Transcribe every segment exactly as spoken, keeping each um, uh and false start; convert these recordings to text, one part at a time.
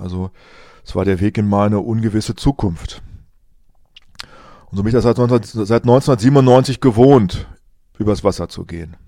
Also es war der Weg in meine ungewisse Zukunft. Und so bin ich das seit, seit neunzehnhundertsiebenundneunzig gewohnt, übers Wasser zu gehen.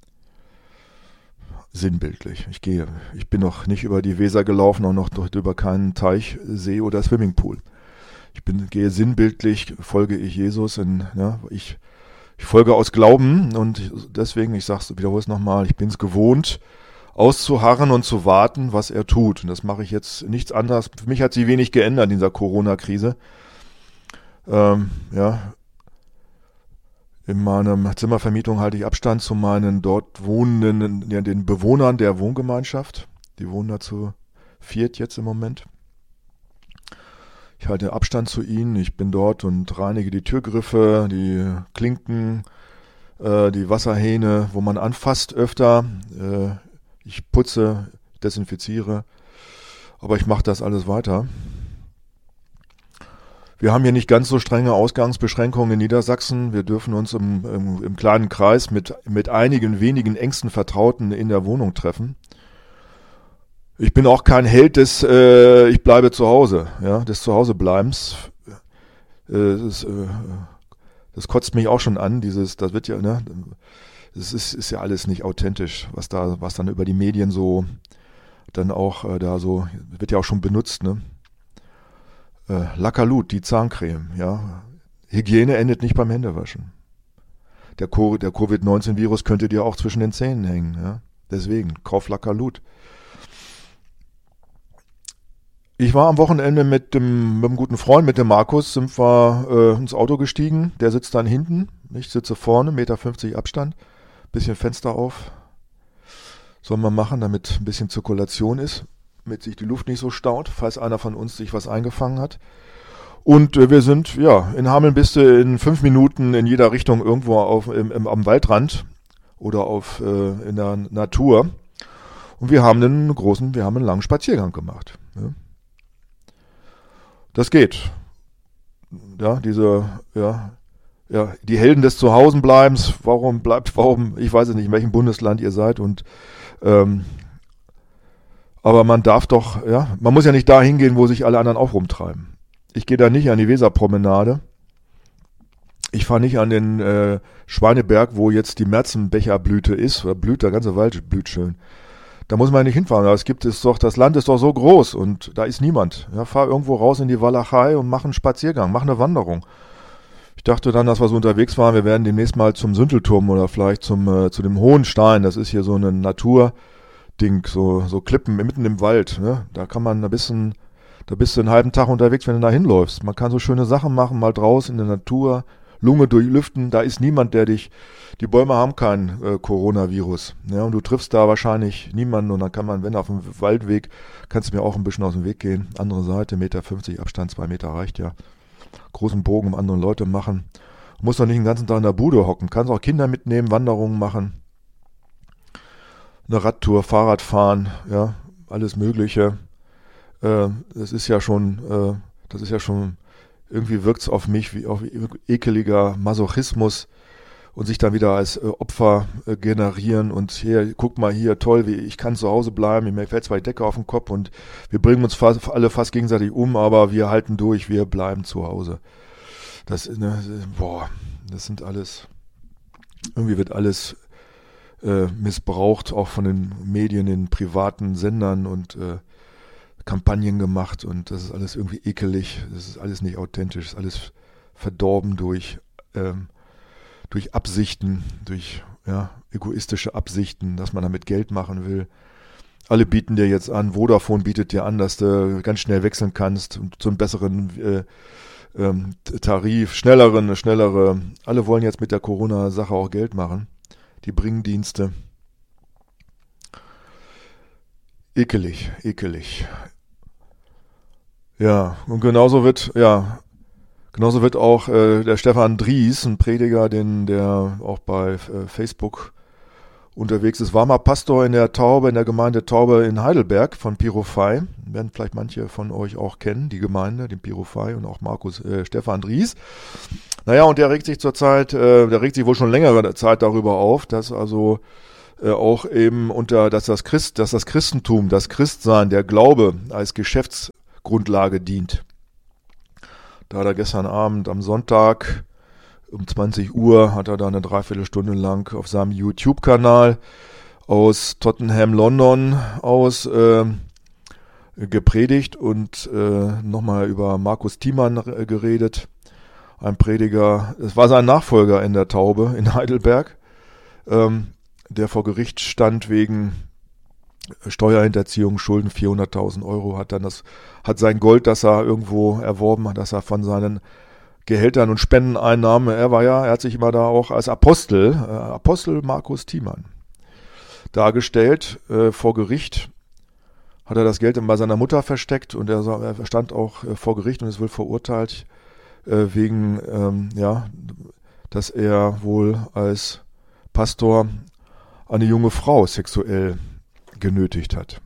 Sinnbildlich. Ich gehe, ich bin noch nicht über die Weser gelaufen, auch noch über keinen Teich, See oder Swimmingpool. Ich bin, gehe sinnbildlich, folge ich Jesus in, ja, ich, ich folge aus Glauben und deswegen, ich sag's, wiederhole es nochmal, ich bin es gewohnt, auszuharren und zu warten, was er tut. Und das mache ich jetzt nichts anderes. Für mich hat sich wenig geändert in dieser Corona-Krise. Ähm, ja, in meiner Zimmervermietung halte ich Abstand zu meinen dort wohnenden, ja, den Bewohnern der Wohngemeinschaft. Die wohnen da zu viert jetzt im Moment. Ich halte Abstand zu ihnen. Ich bin dort und reinige die Türgriffe, die Klinken, äh, die Wasserhähne, wo man anfasst öfter. Äh, ich putze, desinfiziere. Aber ich mache das alles weiter. Wir haben hier nicht ganz so strenge Ausgangsbeschränkungen in Niedersachsen. Wir dürfen uns im, im, im kleinen Kreis mit, mit einigen wenigen engsten Vertrauten in der Wohnung treffen. Ich bin auch kein Held des äh, ich bleibe zu Hause, ja, des Zuhausebleibens. Äh, das, äh, das kotzt mich auch schon an, dieses, das wird ja, ne, das ist, ist ja alles nicht authentisch, was da, was dann über die Medien so dann auch äh, da so, wird ja auch schon benutzt, ne? Äh, Lackerlut, die Zahncreme, ja. Hygiene endet nicht beim Händewaschen. Der, Co- der Covid neunzehn Virus könnte dir auch zwischen den Zähnen hängen, ja. Deswegen, kauf Lackerlut. Ich war am Wochenende mit dem, mit einem guten Freund, mit dem Markus, sind wir äh, ins Auto gestiegen. Der sitzt dann hinten, ich sitze vorne, eins Komma fünfzig Meter Abstand, bisschen Fenster auf. Soll man machen, damit ein bisschen Zirkulation ist, damit sich die Luft nicht so staut, falls einer von uns sich was eingefangen hat. Und äh, wir sind, ja, in Hameln bist du in fünf Minuten in jeder Richtung irgendwo auf, im, im, am Waldrand oder auf, äh, in der Natur. Und wir haben einen großen, wir haben einen langen Spaziergang gemacht. Ja. Das geht. Ja, diese, ja, ja, die Helden des Zuhausenbleibens, warum bleibt, warum, ich weiß es nicht, in welchem Bundesland ihr seid und, ähm, aber man darf doch, ja, man muss ja nicht da hingehen, wo sich alle anderen auch rumtreiben. Ich gehe da nicht an die Weserpromenade. Ich fahre nicht an den äh, Schweineberg, wo jetzt die Märzenbecherblüte ist. Oder blüht, der ganze Wald blüht schön. Da muss man ja nicht hinfahren. Aber es gibt es doch, das Land ist doch so groß und da ist niemand. Ja, fahr irgendwo raus in die Walachei und mach einen Spaziergang, mach eine Wanderung. Ich dachte dann, dass wir so unterwegs waren, wir werden demnächst mal zum Süntelturm oder vielleicht zum äh, zu dem Hohenstein. Das ist hier so eine Natur. Ding, so, so Klippen mitten im Wald, ne? Da kann man ein bisschen, da bist du einen halben Tag unterwegs, wenn du da hinläufst. Man kann so schöne Sachen machen, mal draußen in der Natur, Lunge durchlüften, da ist niemand, der dich, die Bäume haben kein äh, Coronavirus, ja, und du triffst da wahrscheinlich niemanden und dann kann man, wenn auf dem Waldweg, kannst du mir auch ein bisschen aus dem Weg gehen, andere Seite, eins Komma fünfzig Meter Abstand, zwei Meter reicht ja, großen Bogen um andere Leute machen, du musst doch nicht den ganzen Tag in der Bude hocken, kannst auch Kinder mitnehmen, Wanderungen machen, eine Radtour, Fahrradfahren, ja, alles Mögliche. Äh, das ist ja schon, äh, das ist ja schon, irgendwie wirkt's auf mich wie auf ekeliger Masochismus und sich dann wieder als äh, Opfer äh, generieren und hier, guck mal hier, toll, wie ich kann zu Hause bleiben, mir fällt zwar die Decke auf den Kopf und wir bringen uns fast, alle fast gegenseitig um, aber wir halten durch, wir bleiben zu Hause. Das, ne, boah, das sind alles, irgendwie wird alles Äh, missbraucht, auch von den Medien, den privaten Sendern und äh, Kampagnen gemacht und das ist alles irgendwie ekelig, das ist alles nicht authentisch, das ist alles verdorben durch, ähm, durch Absichten, durch ja, egoistische Absichten, dass man damit Geld machen will. Alle bieten dir jetzt an, Vodafone bietet dir an, dass du ganz schnell wechseln kannst und zu einem besseren äh, ähm, Tarif, schnelleren, schnellere, alle wollen jetzt mit der Corona-Sache auch Geld machen. Die Bringdienste. Ekelig, ekelig. Ja, und genauso wird, ja, genauso wird auch äh, der Stefan Dries, ein Prediger, den, der auch bei äh, Facebook unterwegs ist, war mal Pastor in der Taube, in der Gemeinde Taube in Heidelberg von Pirofei. Werden vielleicht manche von euch auch kennen, die Gemeinde, den Pirofei und auch Markus, äh, Stefan Dries. Naja, und der regt sich zurzeit, äh, der regt sich wohl schon längere Zeit darüber auf, dass also äh, auch eben unter, dass das Christ, dass das Christentum, das Christsein, der Glaube als Geschäftsgrundlage dient. Da hat er gestern Abend am Sonntag um zwanzig Uhr hat er da eine Dreiviertelstunde lang auf seinem YouTube-Kanal aus Tottenham, London aus äh, gepredigt und äh, nochmal über Markus Thiemann äh, geredet. Ein Prediger, es war sein Nachfolger in der Taube in Heidelberg, ähm, der vor Gericht stand wegen Steuerhinterziehung, Schulden vierhunderttausend Euro, hat dann das, hat sein Gold, das er irgendwo erworben hat, das er von seinen Gehältern und Spendeneinnahmen, er war ja, er hat sich immer da auch als Apostel, äh, Apostel Markus Thiemann dargestellt, äh, vor Gericht hat er das Geld bei seiner Mutter versteckt und er, er stand auch äh, vor Gericht und ist wohl verurteilt äh, wegen, ähm, ja, dass er wohl als Pastor eine junge Frau sexuell genötigt hat.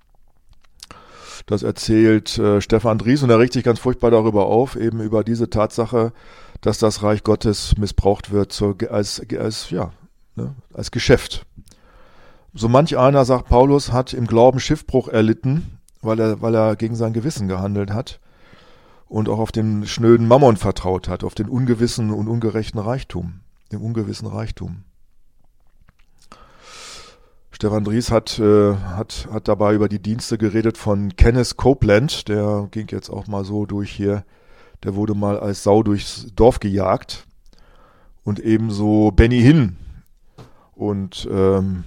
Das erzählt äh, Stefan Dries und er regt sich ganz furchtbar darüber auf, eben über diese Tatsache, dass das Reich Gottes missbraucht wird zur, als, als, ja, ne, als Geschäft. So manch einer, sagt Paulus, hat im Glauben Schiffbruch erlitten, weil er, weil er gegen sein Gewissen gehandelt hat und auch auf den schnöden Mammon vertraut hat, auf den ungewissen und ungerechten Reichtum, den ungewissen Reichtum. Stefan Dries hat, äh, hat, hat dabei über die Dienste geredet von Kenneth Copeland, der ging jetzt auch mal so durch hier, der wurde mal als Sau durchs Dorf gejagt und ebenso Benny Hinn. Und ähm,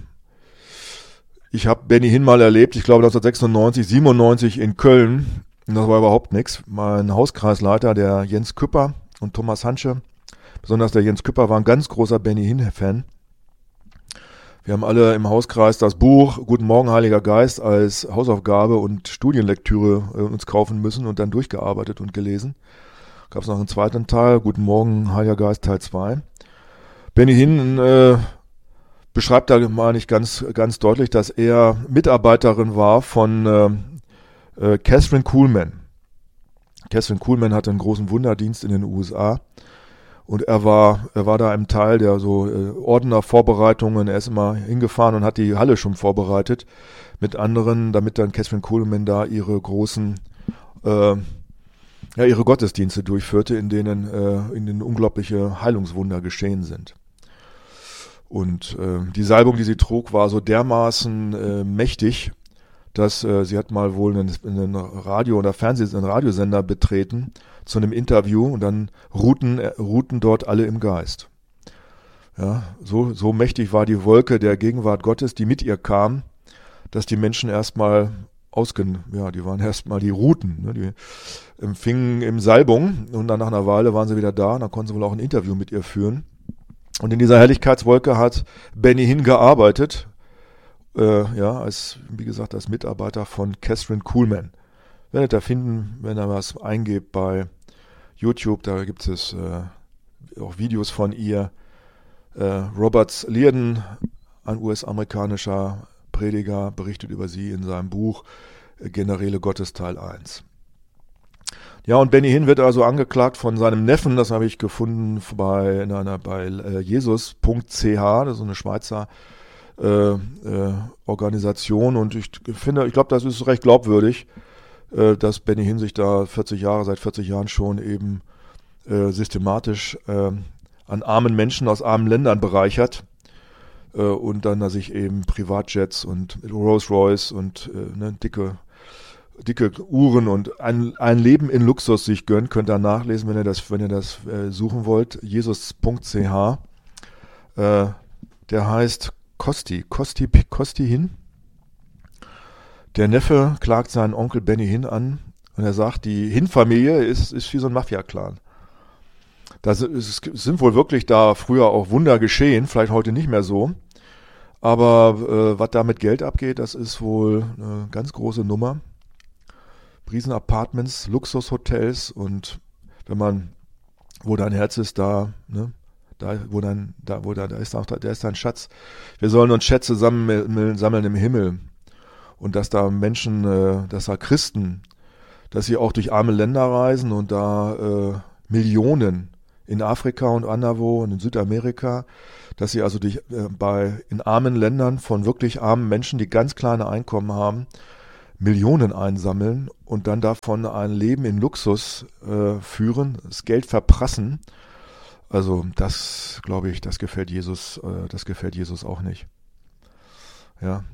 ich habe Benny Hinn mal erlebt, ich glaube neunzehnhundertsechsundneunzig, siebenundneunzig in Köln, und das war überhaupt nichts. Mein Hauskreisleiter, der Jens Küpper und Thomas Hansche, besonders der Jens Küpper war ein ganz großer Benny Hinn-Fan. Wir haben alle im Hauskreis das Buch Guten Morgen, Heiliger Geist als Hausaufgabe und Studienlektüre äh, uns kaufen müssen und dann durchgearbeitet und gelesen. Gab es noch einen zweiten Teil, Guten Morgen, Heiliger Geist Teil zwei. Benny Hinn äh, beschreibt da mal nicht ganz, ganz deutlich, dass er Mitarbeiterin war von äh, äh, Catherine Kuhlman. Catherine Kuhlman hatte einen großen Wunderdienst in den U S A. Und er war, er war da im Teil der so äh, Ordnervorbereitungen. Er ist immer hingefahren und hat die Halle schon vorbereitet mit anderen, damit dann Catherine Kuhlman da ihre großen, äh, ja, ihre Gottesdienste durchführte, in denen, äh, in denen unglaubliche Heilungswunder geschehen sind. Und äh, die Salbung, die sie trug, war so dermaßen äh, mächtig, dass äh, sie hat mal wohl einen, einen Radio- oder Fernseh-, einen Radiosender betreten zu einem Interview und dann ruhten, äh, ruhten dort alle im Geist. Ja, so, so mächtig war die Wolke der Gegenwart Gottes, die mit ihr kam, dass die Menschen erstmal ausgen, ja, die waren erstmal die ruhten, ne, die empfingen im Salbung und dann nach einer Weile waren sie wieder da und dann konnten sie wohl auch ein Interview mit ihr führen. Und in dieser Herrlichkeitswolke hat Benny Hinn gearbeitet, Äh, ja, als, wie gesagt, als Mitarbeiter von Catherine Kuhlman. Werdet ihr finden, wenn ihr was eingebt bei YouTube, da gibt es äh, auch Videos von ihr. Äh, Robert Liardon, ein U S-amerikanischer Prediger, berichtet über sie in seinem Buch äh, Generäle Gottes Teil eins. Ja, und Benny Hinn wird also angeklagt von seinem Neffen, das habe ich gefunden bei, in einer, bei äh, Jesus Punkt c h, das ist so eine Schweizer Äh, äh, Organisation und ich finde, ich glaube, das ist recht glaubwürdig, äh, dass Benny Hinn sich da vierzig Jahre, seit vierzig Jahren schon eben äh, systematisch äh, an armen Menschen aus armen Ländern bereichert äh, und dann dass sich eben Privatjets und Rolls Royce und äh, ne, dicke dicke Uhren und ein, ein Leben in Luxus sich gönnt, könnt ihr nachlesen, wenn ihr das, wenn ihr das äh, suchen wollt. Jesus Punkt c h, äh, der heißt Kosti, Kosti, Kosti Hinn. Der Neffe klagt seinen Onkel Benny Hinn an und er sagt, die Hinn-Familie ist, ist wie so ein Mafia-Clan. Da sind wohl wirklich da früher auch Wunder geschehen, vielleicht heute nicht mehr so. Aber äh, was da mit Geld abgeht, das ist wohl eine ganz große Nummer. Riesen-Apartments, Luxushotels und wenn man, wo dein Herz ist, da, ne? Da, wo dann, da, wo da, da ist auch, da ist ein Schatz. Wir sollen uns Schätze sammeln, sammeln im Himmel. Und dass da Menschen, äh, dass da Christen, dass sie auch durch arme Länder reisen und da äh, Millionen in Afrika und anderwo und in Südamerika, dass sie also die, äh, bei in armen Ländern von wirklich armen Menschen, die ganz kleine Einkommen haben, Millionen einsammeln und dann davon ein Leben in Luxus äh, führen, das Geld verprassen. Also das, glaube ich, das gefällt Jesus, äh, das gefällt Jesus auch nicht. Ja.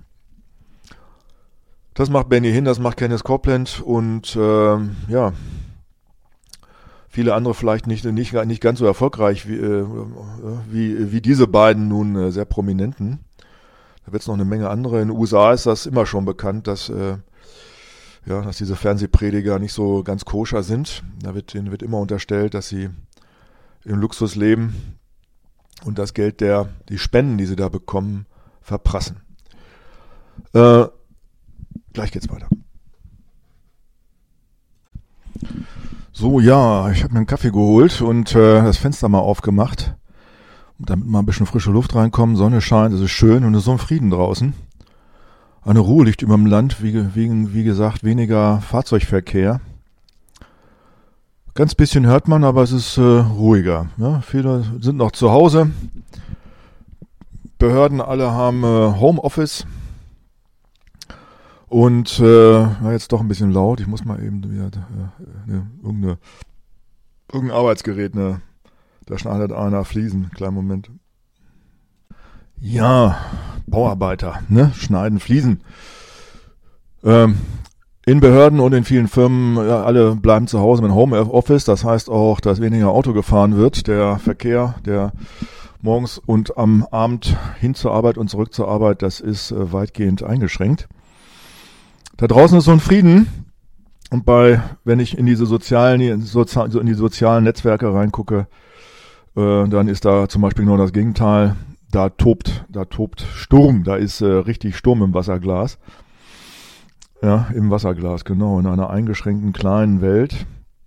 Das macht Benny Hinn, das macht Kenneth Copeland und äh, ja, viele andere vielleicht nicht, nicht, nicht ganz so erfolgreich wie, äh, wie, wie diese beiden nun äh, sehr prominenten. Da wird es noch eine Menge andere. In den U S A ist das immer schon bekannt, dass äh, ja, dass diese Fernsehprediger nicht so ganz koscher sind. Da wird ihnen wird immer unterstellt, dass sie im Luxus leben und das Geld der, die Spenden, die sie da bekommen, verprassen. Äh, gleich geht's weiter. So, ja, ich habe mir einen Kaffee geholt und äh, das Fenster mal aufgemacht, damit mal ein bisschen frische Luft reinkommt. Sonne scheint, es ist schön und es ist so ein Frieden draußen. Eine Ruhe liegt über dem Land, wie, wie, wie gesagt, weniger Fahrzeugverkehr. Ganz bisschen hört man, aber es ist äh, ruhiger. Ja, viele sind noch zu Hause. Behörden alle haben äh, Homeoffice. Und äh, war jetzt doch ein bisschen laut. Ich muss mal eben wieder äh, ne, irgendeine, irgendein Arbeitsgerät, ne, da schneidet einer Fliesen. Kleinen Moment. Ja, Bauarbeiter, ne, schneiden Fliesen. Ähm, in Behörden und in vielen Firmen, ja, alle bleiben zu Hause mit Homeoffice. Das heißt auch, dass weniger Auto gefahren wird. Der Verkehr, der morgens und am Abend hin zur Arbeit und zurück zur Arbeit, das ist äh, weitgehend eingeschränkt. Da draußen ist so ein Frieden. Und bei, wenn ich in diese sozialen, in die sozialen Netzwerke reingucke, äh, dann ist da zum Beispiel nur das Gegenteil. Da tobt, da tobt Sturm, da ist äh, richtig Sturm im Wasserglas. Ja, im Wasserglas, genau, in einer eingeschränkten kleinen Welt.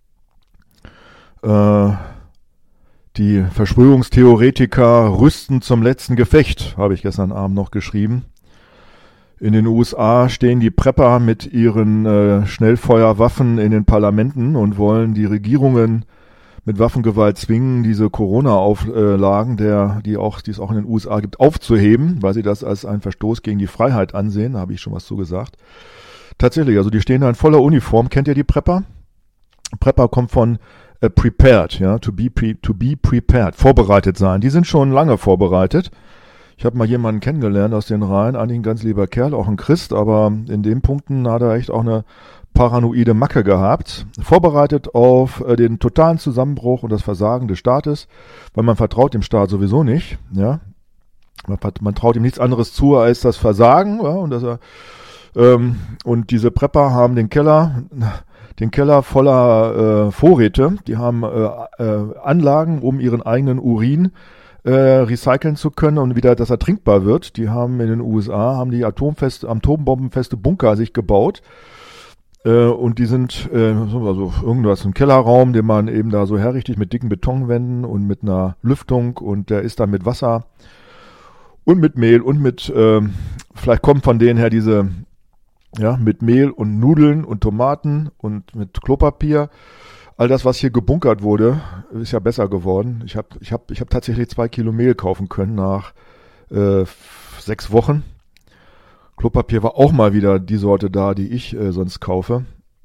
Äh, die Verschwörungstheoretiker rüsten zum letzten Gefecht, habe ich gestern Abend noch geschrieben. In den U S A stehen die Prepper mit ihren äh, Schnellfeuerwaffen in den Parlamenten und wollen die Regierungen mit Waffengewalt zwingen, diese Corona-Auflagen, der, die auch, die es auch in den U S A gibt, aufzuheben, weil sie das als einen Verstoß gegen die Freiheit ansehen. Da habe ich schon was zu gesagt. Tatsächlich, also die stehen da in voller Uniform. Kennt ihr die Prepper? Prepper kommt von äh, prepared, ja, to be, pre, to be prepared, vorbereitet sein. Die sind schon lange vorbereitet. Ich habe mal jemanden kennengelernt aus den Reihen, eigentlich ein ganz lieber Kerl, auch ein Christ, aber in den Punkten hat er echt auch eine paranoide Macke gehabt, vorbereitet auf äh, den totalen Zusammenbruch und das Versagen des Staates, weil man vertraut dem Staat sowieso nicht, ja, man, man traut ihm nichts anderes zu als das Versagen, ja, und dass er ähm, und diese Prepper haben den Keller, den Keller voller äh, Vorräte, die haben äh, äh, Anlagen, um ihren eigenen Urin äh, recyceln zu können und wieder, dass er trinkbar wird. Die haben in den U S A haben die atomfeste, atombombenfeste Bunker sich gebaut. Äh, und die sind äh, also irgendwas im Kellerraum, den man eben da so herrichtet mit dicken Betonwänden und mit einer Lüftung und der ist dann mit Wasser und mit Mehl und mit, äh, vielleicht kommt von denen her diese, ja, mit Mehl und Nudeln und Tomaten und mit Klopapier. All das, was hier gebunkert wurde, ist ja besser geworden. Ich habe ich hab, ich hab tatsächlich zwei Kilo Mehl kaufen können nach äh, sechs Wochen. Klopapier war auch mal wieder die Sorte da, die ich äh, sonst kaufe.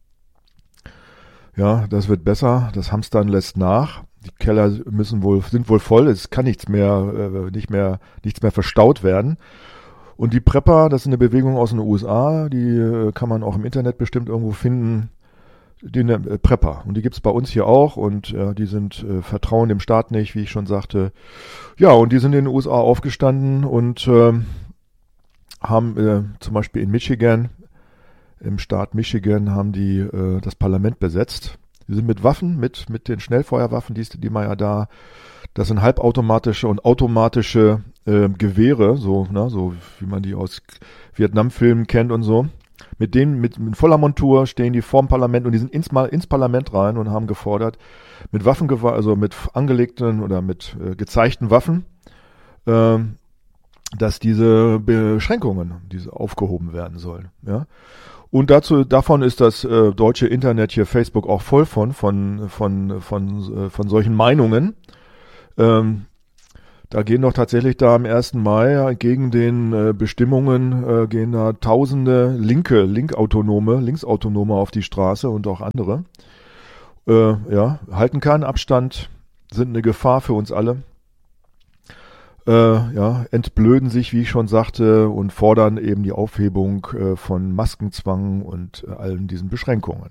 Ja, das wird besser. Das Hamstern lässt nach. Die Keller müssen wohl, sind wohl voll. Es kann nichts mehr, äh, nicht mehr, nichts mehr verstaut werden. Und die Prepper, das ist eine Bewegung aus den U S A, die äh, kann man auch im Internet bestimmt irgendwo finden. Die äh, Prepper. Und die gibt's bei uns hier auch. Und äh, die sind äh, vertrauen dem Staat nicht, wie ich schon sagte. Ja, und die sind in den U S A aufgestanden und äh, haben äh, zum Beispiel in Michigan, im Staat Michigan, haben die äh, das Parlament besetzt. Die sind mit Waffen, mit mit den Schnellfeuerwaffen, die, die man ja da, das sind halbautomatische und automatische äh, Gewehre, so, ne, so wie man die aus Vietnamfilmen kennt und so. Mit denen, mit, mit voller Montur stehen die vorm Parlament und die sind ins, ins Parlament rein und haben gefordert, mit Waffengewalt, also mit angelegten oder mit äh, gezeigten Waffen, äh, dass diese Beschränkungen, diese aufgehoben werden sollen, ja. Und dazu, davon ist das äh, deutsche Internet hier, Facebook, auch voll von, von, von, von, äh, von solchen Meinungen. Ähm, da gehen doch tatsächlich da am ersten Mai gegen den äh, Bestimmungen, äh, gehen da tausende Linke, Linkautonome, Linksautonome auf die Straße und auch andere. Äh, ja, halten keinen Abstand, sind eine Gefahr für uns alle. Äh, ja, entblöden sich, wie ich schon sagte, und fordern eben die Aufhebung äh, von Maskenzwang und äh, allen diesen Beschränkungen.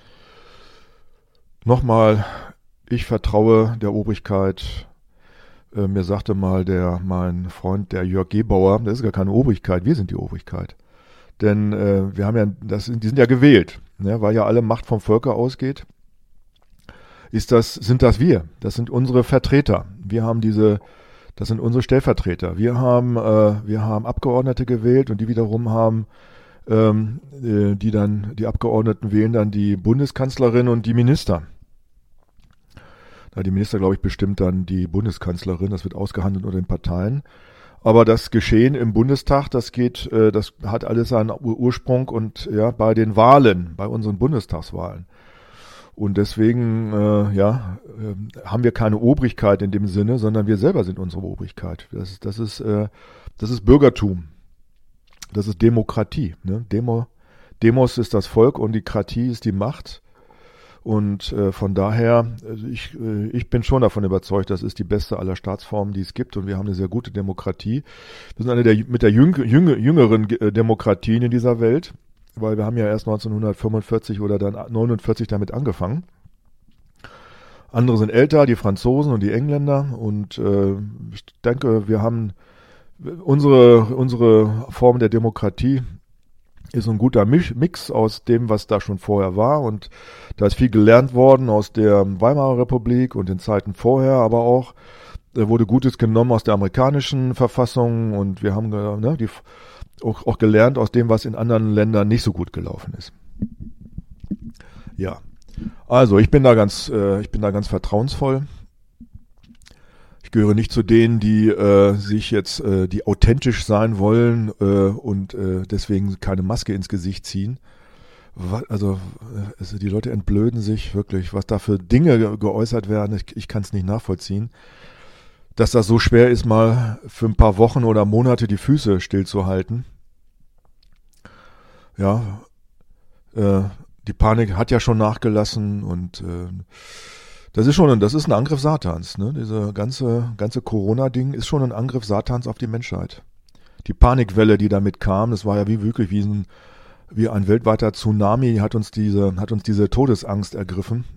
Nochmal, ich vertraue der Obrigkeit. Äh, mir sagte mal der mein Freund, der Jörg Gebauer, das ist gar keine Obrigkeit, wir sind die Obrigkeit. Denn äh, wir haben ja, das, die sind ja gewählt, ne, weil ja alle Macht vom Volke ausgeht. Ist das, sind das wir? Das sind unsere Vertreter. Wir haben diese Das sind unsere Stellvertreter. Wir haben, äh, wir haben Abgeordnete gewählt und die wiederum haben, ähm, äh, die dann, die Abgeordneten wählen dann die Bundeskanzlerin und die Minister. Da die Minister, glaube ich, bestimmt dann die Bundeskanzlerin. Das wird ausgehandelt unter den Parteien. Aber das Geschehen im Bundestag, das geht, äh, das hat alles seinen Ursprung und ja bei den Wahlen, bei unseren Bundestagswahlen. Und deswegen, äh, ja, äh, haben wir keine Obrigkeit in dem Sinne, sondern wir selber sind unsere Obrigkeit. Das ist, das ist, äh, das ist Bürgertum. Das ist Demokratie. Ne? Demo, Demos ist das Volk und die Kratie ist die Macht. Und äh, von daher, also ich, äh, ich bin schon davon überzeugt, das ist die beste aller Staatsformen, die es gibt. Und wir haben eine sehr gute Demokratie. Wir sind eine der mit der jüng, jüng, jüngeren äh, Demokratien in dieser Welt. Weil wir haben ja erst neunzehnhundertfünfundvierzig oder dann neunundvierzig damit angefangen. Andere sind älter, die Franzosen und die Engländer. Und äh, ich denke, wir haben unsere, unsere Form der Demokratie ist ein guter Mix aus dem, was da schon vorher war. Und da ist viel gelernt worden aus der Weimarer Republik und den Zeiten vorher, aber auch da wurde Gutes genommen aus der amerikanischen Verfassung. Und wir haben ne, die Auch, auch gelernt aus dem, was in anderen Ländern nicht so gut gelaufen ist. Ja, also ich bin da ganz, äh, ich bin da ganz vertrauensvoll. Ich gehöre nicht zu denen, die äh, sich jetzt, äh, die authentisch sein wollen äh, und äh, deswegen keine Maske ins Gesicht ziehen. Also, also die Leute entblöden sich wirklich, was da für Dinge ge- geäußert werden. Ich, ich kann es nicht nachvollziehen. Dass das so schwer ist, mal für ein paar Wochen oder Monate die Füße stillzuhalten. Ja, äh, die Panik hat ja schon nachgelassen und äh, das ist schon ein, das ist ein Angriff Satans. Ne? Diese ganze, ganze Corona-Ding ist schon ein Angriff Satans auf die Menschheit. Die Panikwelle, die damit kam, das war ja wie wirklich wie ein, wie ein weltweiter Tsunami, hat uns diese, hat uns diese Todesangst ergriffen.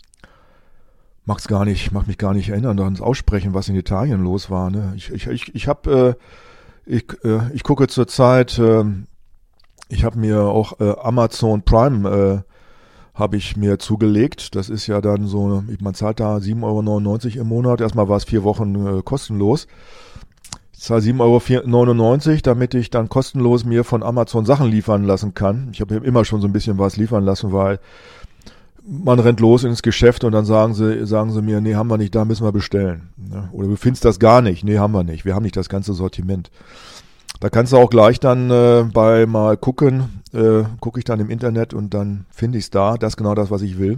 Mag's gar nicht, mag mich gar nicht erinnern, ans Aussprechen, was in Italien los war. Ne? Ich, ich, ich, ich habe, äh, ich, äh, ich gucke zurzeit, äh, ich habe mir auch äh, Amazon Prime äh, habe ich mir zugelegt. Das ist ja dann so, man zahlt da sieben Euro neunundneunzig im Monat. Erstmal war es vier Wochen äh, kostenlos. Ich zahle sieben Euro neunundneunzig, damit ich dann kostenlos mir von Amazon Sachen liefern lassen kann. Ich habe immer schon so ein bisschen was liefern lassen, weil man rennt los ins Geschäft und dann sagen sie, sagen sie mir, nee, haben wir nicht, da müssen wir bestellen. Oder du findest das gar nicht. Nee, haben wir nicht. Wir haben nicht das ganze Sortiment. Da kannst du auch gleich dann äh, bei mal gucken, äh, gucke ich dann im Internet und dann finde ich es da. Das ist genau das, was ich will.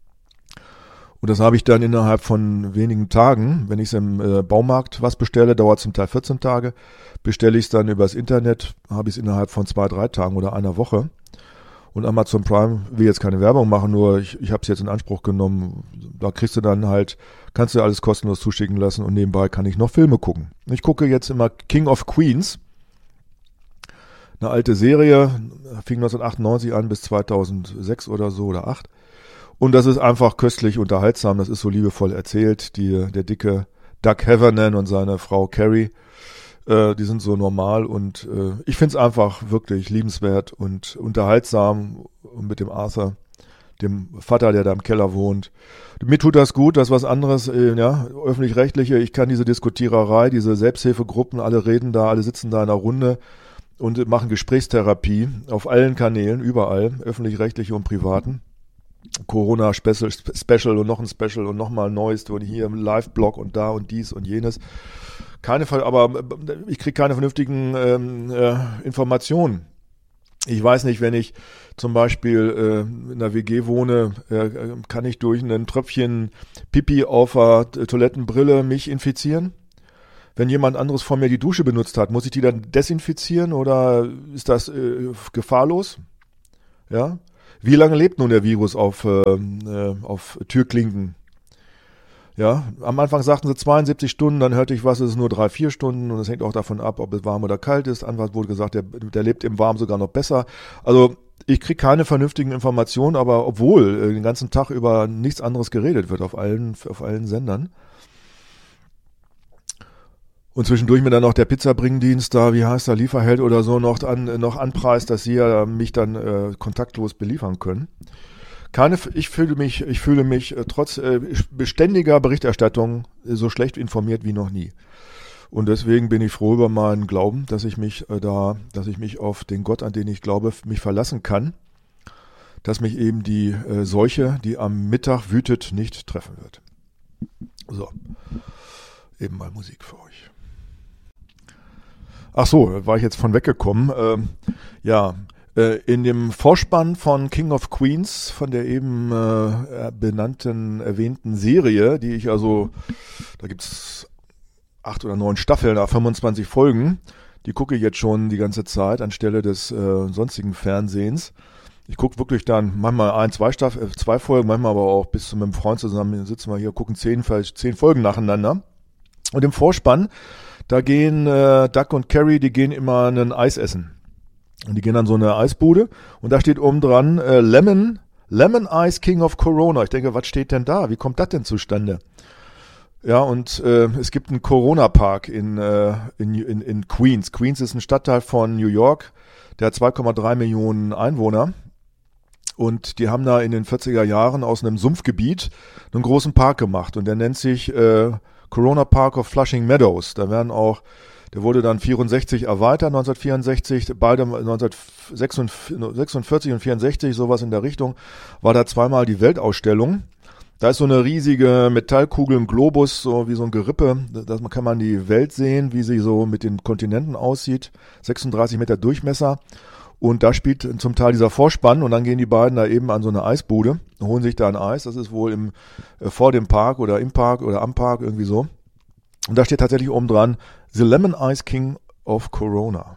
Und das habe ich dann innerhalb von wenigen Tagen, wenn ich es im äh, Baumarkt was bestelle, dauert zum Teil vierzehn Tage, bestelle ich es dann übers Internet, habe ich es innerhalb von zwei, drei Tagen oder einer Woche. Und Amazon Prime will jetzt keine Werbung machen, nur ich, ich habe es jetzt in Anspruch genommen. Da kriegst du dann halt, kannst du alles kostenlos zuschicken lassen und nebenbei kann ich noch Filme gucken. Ich gucke jetzt immer King of Queens, eine alte Serie, fing neunzehnhundertachtundneunzig an bis zweitausendsechs oder so oder acht. Und das ist einfach köstlich unterhaltsam, das ist so liebevoll erzählt. Die, der dicke Doug Heffernan und seine Frau Carrie, äh, die sind so normal und äh, ich finde es einfach wirklich liebenswert und unterhaltsam. Und mit dem Arthur, dem Vater, der da im Keller wohnt. Mir tut das gut, das ist was anderes, äh, ja, öffentlich-rechtliche, ich kann diese Diskutiererei, diese Selbsthilfegruppen, alle reden da, alle sitzen da in einer Runde und machen Gesprächstherapie auf allen Kanälen, überall, öffentlich-rechtliche und privaten. Corona-Special Special und noch ein Special und nochmal ein neues und hier im Live-Blog und da und dies und jenes. Keine, aber ich kriege keine vernünftigen ähm, äh, Informationen. Ich weiß nicht, wenn ich zum Beispiel äh, in einer W G wohne, äh, kann ich durch ein Tröpfchen Pipi auf der Toilettenbrille mich infizieren? Wenn jemand anderes vor mir die Dusche benutzt hat, muss ich die dann desinfizieren oder ist das äh, gefahrlos? Ja? Wie lange lebt nun der Virus auf, äh, auf Türklinken? Ja, am Anfang sagten sie zweiundsiebzig Stunden, dann hörte ich was, es ist nur drei, vier Stunden und es hängt auch davon ab, ob es warm oder kalt ist. Anfangs wurde gesagt, der, der lebt im Warm sogar noch besser. Also ich kriege keine vernünftigen Informationen, aber obwohl äh, den ganzen Tag über nichts anderes geredet wird auf allen, auf allen Sendern. Und zwischendurch mir dann noch der Pizzabringdienst da, wie heißt der, Lieferheld oder so, noch, an, noch anpreist, dass sie ja mich dann äh, kontaktlos beliefern können. Keine, ich fühle mich, ich fühle mich äh, trotz äh, beständiger Berichterstattung äh, so schlecht informiert wie noch nie. Und deswegen bin ich froh über meinen Glauben, dass ich mich äh, da, dass ich mich auf den Gott, an den ich glaube, mich verlassen kann, dass mich eben die äh, Seuche, die am Mittag wütet, nicht treffen wird. So, eben mal Musik für euch. Ach so, war ich jetzt von weggekommen. Ähm, ja. In dem Vorspann von King of Queens, von der eben äh, benannten, erwähnten Serie, die ich also, da gibt's acht oder neun Staffeln, da fünfundzwanzig Folgen, die gucke ich jetzt schon die ganze Zeit anstelle des äh, sonstigen Fernsehens. Ich gucke wirklich dann manchmal ein, zwei Staffel, äh, zwei Folgen, manchmal aber auch bis zu meinem Freund zusammen, sitzen wir hier, gucken zehn, vielleicht zehn Folgen nacheinander. Und im Vorspann, da gehen äh, Doug und Carrie, die gehen immer ein Eis essen. Und die gehen dann so eine Eisbude und da steht oben dran äh, Lemon, Lemon Ice King of Corona. Ich denke, was steht denn da? Wie kommt das denn zustande? Ja, und äh, es gibt einen Corona-Park in, äh, in, in, in Queens. Queens ist ein Stadtteil von New York, der hat zwei Komma drei Millionen Einwohner. Und die haben da in den vierziger Jahren aus einem Sumpfgebiet einen großen Park gemacht. Und der nennt sich äh, Corona Park of Flushing Meadows. Da werden auch Der wurde dann vierundsechzig erweitert, neunzehnhundertvierundsechzig, beide neunzehnhundertsechsundvierzig und vierundsechzig, sowas in der Richtung, war da zweimal die Weltausstellung. Da ist so eine riesige Metallkugel im Globus, so wie so ein Gerippe, da kann man die Welt sehen, wie sie so mit den Kontinenten aussieht, sechsunddreißig Meter Durchmesser. Und da spielt zum Teil dieser Vorspann und dann gehen die beiden da eben an so eine Eisbude, holen sich da ein Eis, das ist wohl im, äh, vor dem Park oder im Park oder am Park, irgendwie so. Und da steht tatsächlich oben dran, The Lemon Ice King of Corona.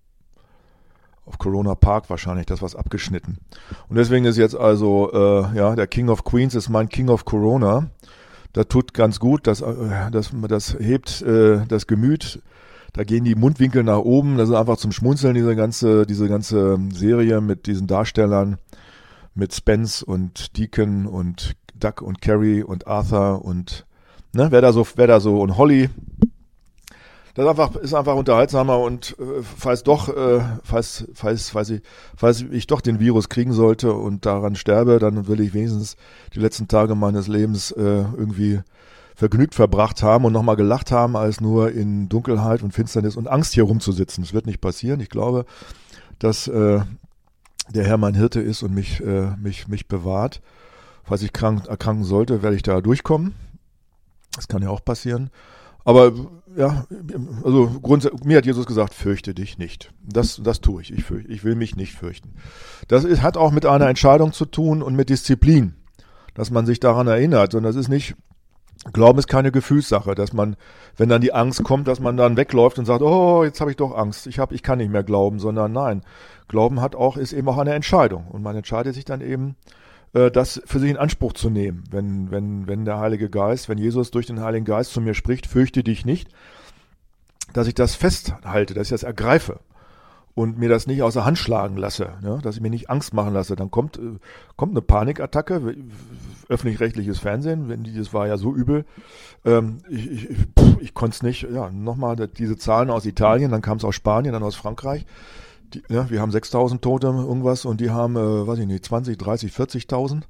Auf Corona Park wahrscheinlich, das was abgeschnitten. Und deswegen ist jetzt also, äh, ja, der King of Queens ist mein King of Corona. Das tut ganz gut, das, äh, das, das hebt äh, das Gemüt. Da gehen die Mundwinkel nach oben, das ist einfach zum Schmunzeln, diese ganze, diese ganze Serie mit diesen Darstellern, mit Spence und Deacon und Doug und Carrie und Arthur und, ne, wer da so, wer da so, und Holly. Das ist einfach, ist einfach unterhaltsamer und äh, falls doch, äh, falls, falls, falls ich, falls ich doch den Virus kriegen sollte und daran sterbe, dann will ich wenigstens die letzten Tage meines Lebens äh, irgendwie vergnügt verbracht haben und nochmal gelacht haben, als nur in Dunkelheit und Finsternis und Angst hier rumzusitzen. Das wird nicht passieren. Ich glaube, dass äh, der Herr mein Hirte ist und mich, äh, mich, mich bewahrt. Falls ich krank, erkranken sollte, werde ich da durchkommen. Das kann ja auch passieren. Aber ja, also grundsätzlich, mir hat Jesus gesagt, fürchte dich nicht. Das, das tue ich. Ich, fürchte, ich will mich nicht fürchten. Das ist, hat auch mit einer Entscheidung zu tun und mit Disziplin, dass man sich daran erinnert. Und das ist nicht, Glauben ist keine Gefühlssache, dass man, wenn dann die Angst kommt, dass man dann wegläuft und sagt, oh, jetzt habe ich doch Angst, ich, hab, ich kann nicht mehr glauben, sondern nein, Glauben hat auch, ist eben auch eine Entscheidung. Und man entscheidet sich dann eben, das für sich in Anspruch zu nehmen, wenn, wenn, wenn der Heilige Geist, wenn Jesus durch den Heiligen Geist zu mir spricht, fürchte dich nicht, dass ich das festhalte, dass ich das ergreife und mir das nicht aus der Hand schlagen lasse, ja, dass ich mir nicht Angst machen lasse. Dann kommt, kommt eine Panikattacke, öffentlich-rechtliches Fernsehen, wenn die, das war ja so übel, ähm, ich, ich, ich konnte es nicht, ja, nochmal diese Zahlen aus Italien, dann kam es aus Spanien, dann aus Frankreich. Die, ja, wir haben sechstausend Tote irgendwas und die haben, äh, weiß ich nicht, zwanzig, dreißig, vierzigtausend.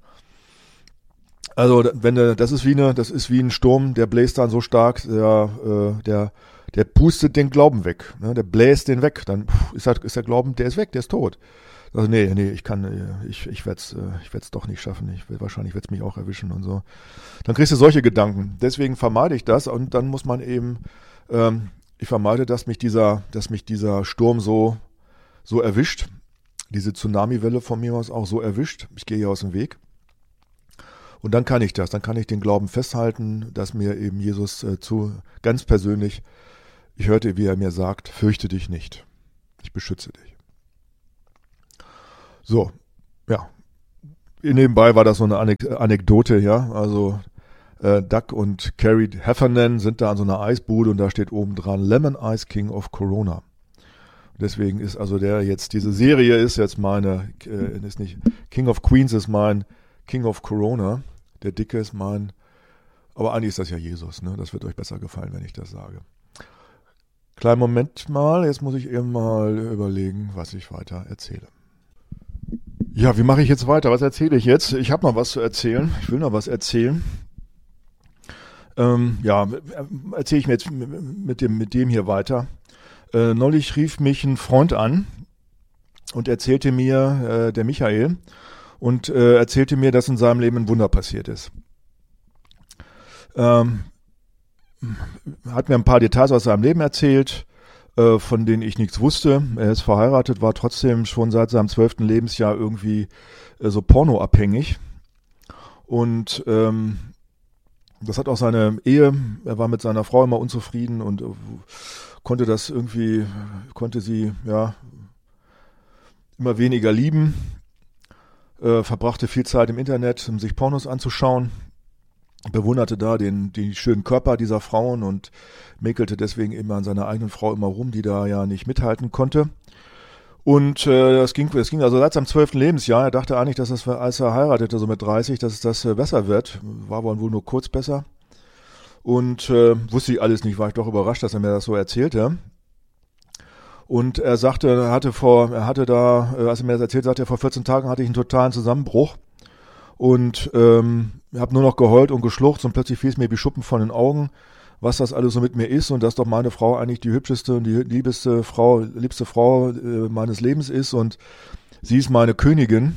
Also wenn das ist wie eine, das ist wie ein Sturm, der bläst dann so stark, der, äh, der, der pustet den Glauben weg, ne? Der bläst den weg, dann ist, halt, ist der Glauben, der ist weg, der ist tot. Also nee, nee, ich kann, ich, ich werde es, ich werde es doch nicht schaffen. Ich will, wahrscheinlich wird es mich auch erwischen und so. Dann kriegst du solche Gedanken. Deswegen vermeide ich das und dann muss man eben, ähm, ich vermeide, dass mich dieser, dass mich dieser Sturm so so erwischt, diese Tsunami-Welle von mir aus auch so erwischt. Ich gehe hier aus dem Weg. Und dann kann ich das, dann kann ich den Glauben festhalten, dass mir eben Jesus äh, zu, ganz persönlich, ich hörte, wie er mir sagt, fürchte dich nicht, ich beschütze dich. So, ja, nebenbei war das so eine Anek- Anekdote, ja, also äh, Doug und Carrie Heffernan sind da an so einer Eisbude und da steht oben dran, Lemon Ice King of Corona. Deswegen ist also der jetzt, diese Serie ist jetzt meine, äh, ist nicht, King of Queens ist mein King of Corona. Der Dicke ist mein, aber eigentlich ist das ja Jesus, ne? Das wird euch besser gefallen, wenn ich das sage. Kleinen Moment mal, jetzt muss ich eben mal überlegen, was ich weiter erzähle. Ja, wie mache ich jetzt weiter? Was erzähle ich jetzt? Ich habe noch was zu erzählen. Ich will noch was erzählen. Ähm, ja, erzähle ich mir jetzt mit dem, mit dem hier weiter. Äh, neulich rief mich ein Freund an und erzählte mir, äh, der Michael, und äh, erzählte mir, dass in seinem Leben ein Wunder passiert ist. Ähm, hat mir ein paar Details aus seinem Leben erzählt, äh, von denen ich nichts wusste. Er ist verheiratet, war trotzdem schon seit seinem zwölften Lebensjahr irgendwie äh, so pornoabhängig. Und ähm, das hat auch seine Ehe, er war mit seiner Frau immer unzufrieden und äh, konnte das irgendwie, konnte sie ja immer weniger lieben. Äh, verbrachte viel Zeit im Internet, um sich Pornos anzuschauen, bewunderte da den, die schönen Körper dieser Frauen und mäkelte deswegen immer an seiner eigenen Frau immer rum, die da ja nicht mithalten konnte. Und äh, das ging, das ging also seit seinem zwölften Lebensjahr. Er dachte eigentlich, dass das, als er heiratete, so mit dreißig, dass das äh, besser wird. War wohl nur kurz besser. Und äh, wusste ich alles nicht, war ich doch überrascht, dass er mir das so erzählte. Und er sagte, er hatte vor, er hatte da, als er mir das erzählt, sagte er, vor vierzehn Tagen hatte ich einen totalen Zusammenbruch und ähm, habe nur noch geheult und geschluchzt und plötzlich fiel es mir wie Schuppen von den Augen, was das alles so mit mir ist und dass doch meine Frau eigentlich die hübscheste und die liebste Frau, liebste Frau äh, meines Lebens ist und sie ist meine Königin.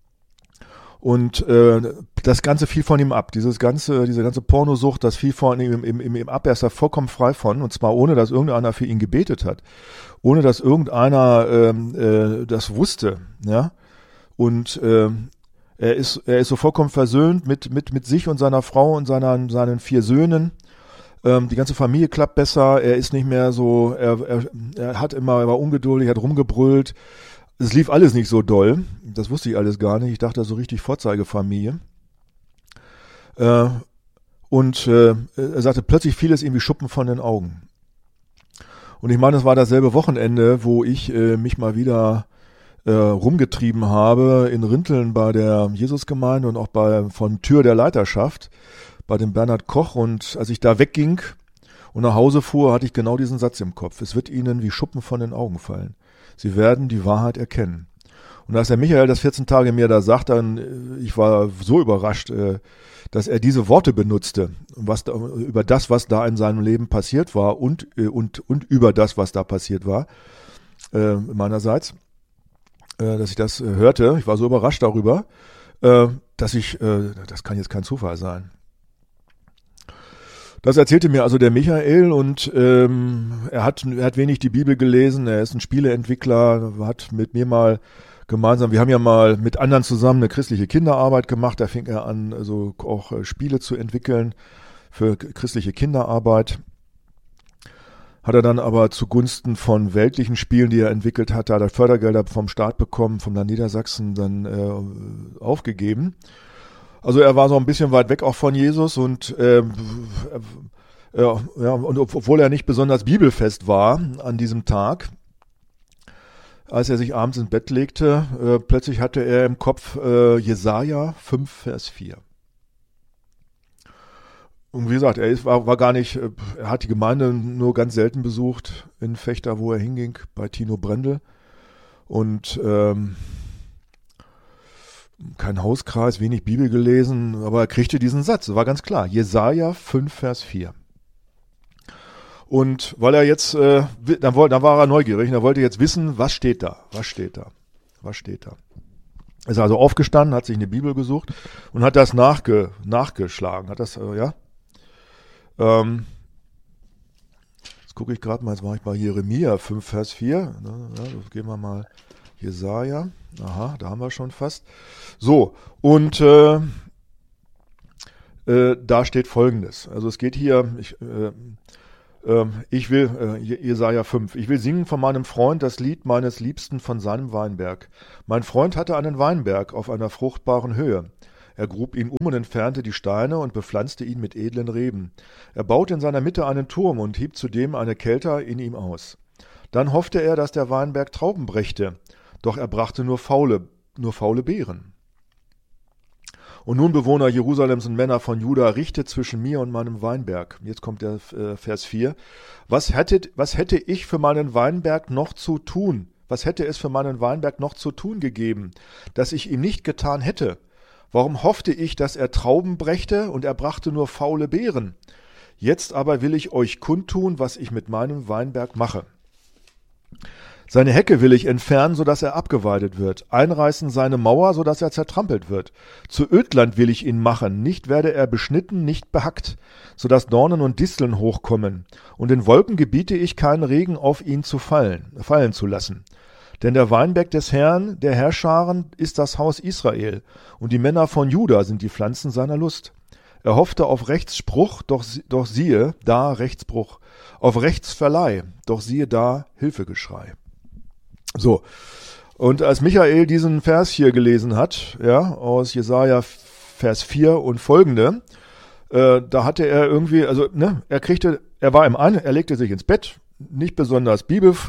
Und äh, das Ganze fiel von ihm ab. Dieses ganze, diese ganze Pornosucht, das fiel von ihm im, im, im ab. Er ist da vollkommen frei von. Und zwar ohne, dass irgendeiner für ihn gebetet hat. Ohne, dass irgendeiner ähm, äh, das wusste. Ja. Und äh, er ist, er ist so vollkommen versöhnt mit, mit, mit sich und seiner Frau und seiner, seinen vier Söhnen. Ähm, die ganze Familie klappt besser. Er ist nicht mehr so, er, er, er hat immer, er war ungeduldig, hat rumgebrüllt. Es lief alles nicht so doll. Das wusste ich alles gar nicht. Ich dachte, so richtig Vorzeigefamilie. Äh, und äh, er sagte, plötzlich fiel es ihm wie Schuppen von den Augen. Und ich meine, es war dasselbe Wochenende, wo ich äh, mich mal wieder äh, rumgetrieben habe in Rinteln bei der Jesusgemeinde und auch bei von Tür der Leiterschaft bei dem Bernhard Koch. Und als ich da wegging und nach Hause fuhr, hatte ich genau diesen Satz im Kopf. Es wird ihnen wie Schuppen von den Augen fallen. Sie werden die Wahrheit erkennen. Und als der Michael das vierzehn Tage mir da sagt, dann, ich war so überrascht, dass er diese Worte benutzte, was da, über das, was da in seinem Leben passiert war und, und, und über das, was da passiert war, meinerseits, dass ich das hörte. Ich war so überrascht darüber, dass ich, das kann jetzt kein Zufall sein. Das erzählte mir also der Michael und ähm, er hat, er hat wenig die Bibel gelesen, er ist ein Spieleentwickler, hat mit mir mal gemeinsam, wir haben ja mal mit anderen zusammen eine christliche Kinderarbeit gemacht, da fing er an, also auch äh, Spiele zu entwickeln für christliche Kinderarbeit. Hat er dann aber zugunsten von weltlichen Spielen, die er entwickelt hat, da hat er Fördergelder vom Staat bekommen, vom Land Niedersachsen dann äh, aufgegeben. Also er war so ein bisschen weit weg auch von Jesus und äh, äh, ja, und obwohl er nicht besonders bibelfest war an diesem Tag, als er sich abends ins Bett legte, äh, plötzlich hatte er im Kopf äh, Jesaja fünf, Vers vier. Und wie gesagt, er ist, war, war gar nicht, er hat die Gemeinde nur ganz selten besucht in Vechta, wo er hinging, bei Tino Brendel. Und ähm, kein Hauskreis, wenig Bibel gelesen, aber er kriegte diesen Satz, war ganz klar. Jesaja fünf, Vers vier. Und weil er jetzt, äh, dann, wollte, dann war er neugierig und er wollte jetzt wissen, was steht da, was steht da, was steht da. Er ist also aufgestanden, hat sich eine Bibel gesucht und hat das nachge, nachgeschlagen, hat das, äh, ja. Ähm, jetzt gucke ich gerade mal, jetzt war ich bei Jeremia fünf, Vers vier, ja, das gehen wir mal Jesaja, aha, da haben wir schon fast. So, und äh, äh, da steht Folgendes. Also es geht hier, ich, äh, äh, ich will, äh, Jesaja fünf, ich will singen von meinem Freund das Lied meines Liebsten von seinem Weinberg. Mein Freund hatte einen Weinberg auf einer fruchtbaren Höhe. Er grub ihn um und entfernte die Steine und bepflanzte ihn mit edlen Reben. Er baute in seiner Mitte einen Turm und hieb zudem eine Kelter in ihm aus. Dann hoffte er, dass der Weinberg Trauben brächte, doch er brachte nur faule, nur faule Beeren. Und nun, Bewohner Jerusalems und Männer von Juda, richtet zwischen mir und meinem Weinberg. Jetzt kommt der äh, Vers vier. Was hätte, was hätte ich für meinen Weinberg noch zu tun? Was hätte es für meinen Weinberg noch zu tun gegeben, dass ich ihm nicht getan hätte? Warum hoffte ich, dass er Trauben brächte, und er brachte nur faule Beeren? Jetzt aber will ich euch kundtun, was ich mit meinem Weinberg mache. Seine Hecke will ich entfernen, so dass er abgeweidet wird, einreißen seine Mauer, so dass er zertrampelt wird. Zu Ödland will ich ihn machen, nicht werde er beschnitten, nicht behackt, so dass Dornen und Disteln hochkommen. Und in Wolken gebiete ich keinen Regen auf ihn zu fallen, fallen zu lassen. Denn der Weinberg des Herrn, der Herrscharen, ist das Haus Israel, und die Männer von Juda sind die Pflanzen seiner Lust. Er hoffte auf Rechtsspruch, doch, doch siehe, da Rechtsbruch, auf Rechtsverleih, doch siehe da Hilfegeschrei. So, und als Michael diesen Vers hier gelesen hat, ja, aus Jesaja Vers vier und folgende, äh, da hatte er irgendwie, also, ne, er kriegte, er war im Ein, er legte sich ins Bett, nicht besonders bibelfest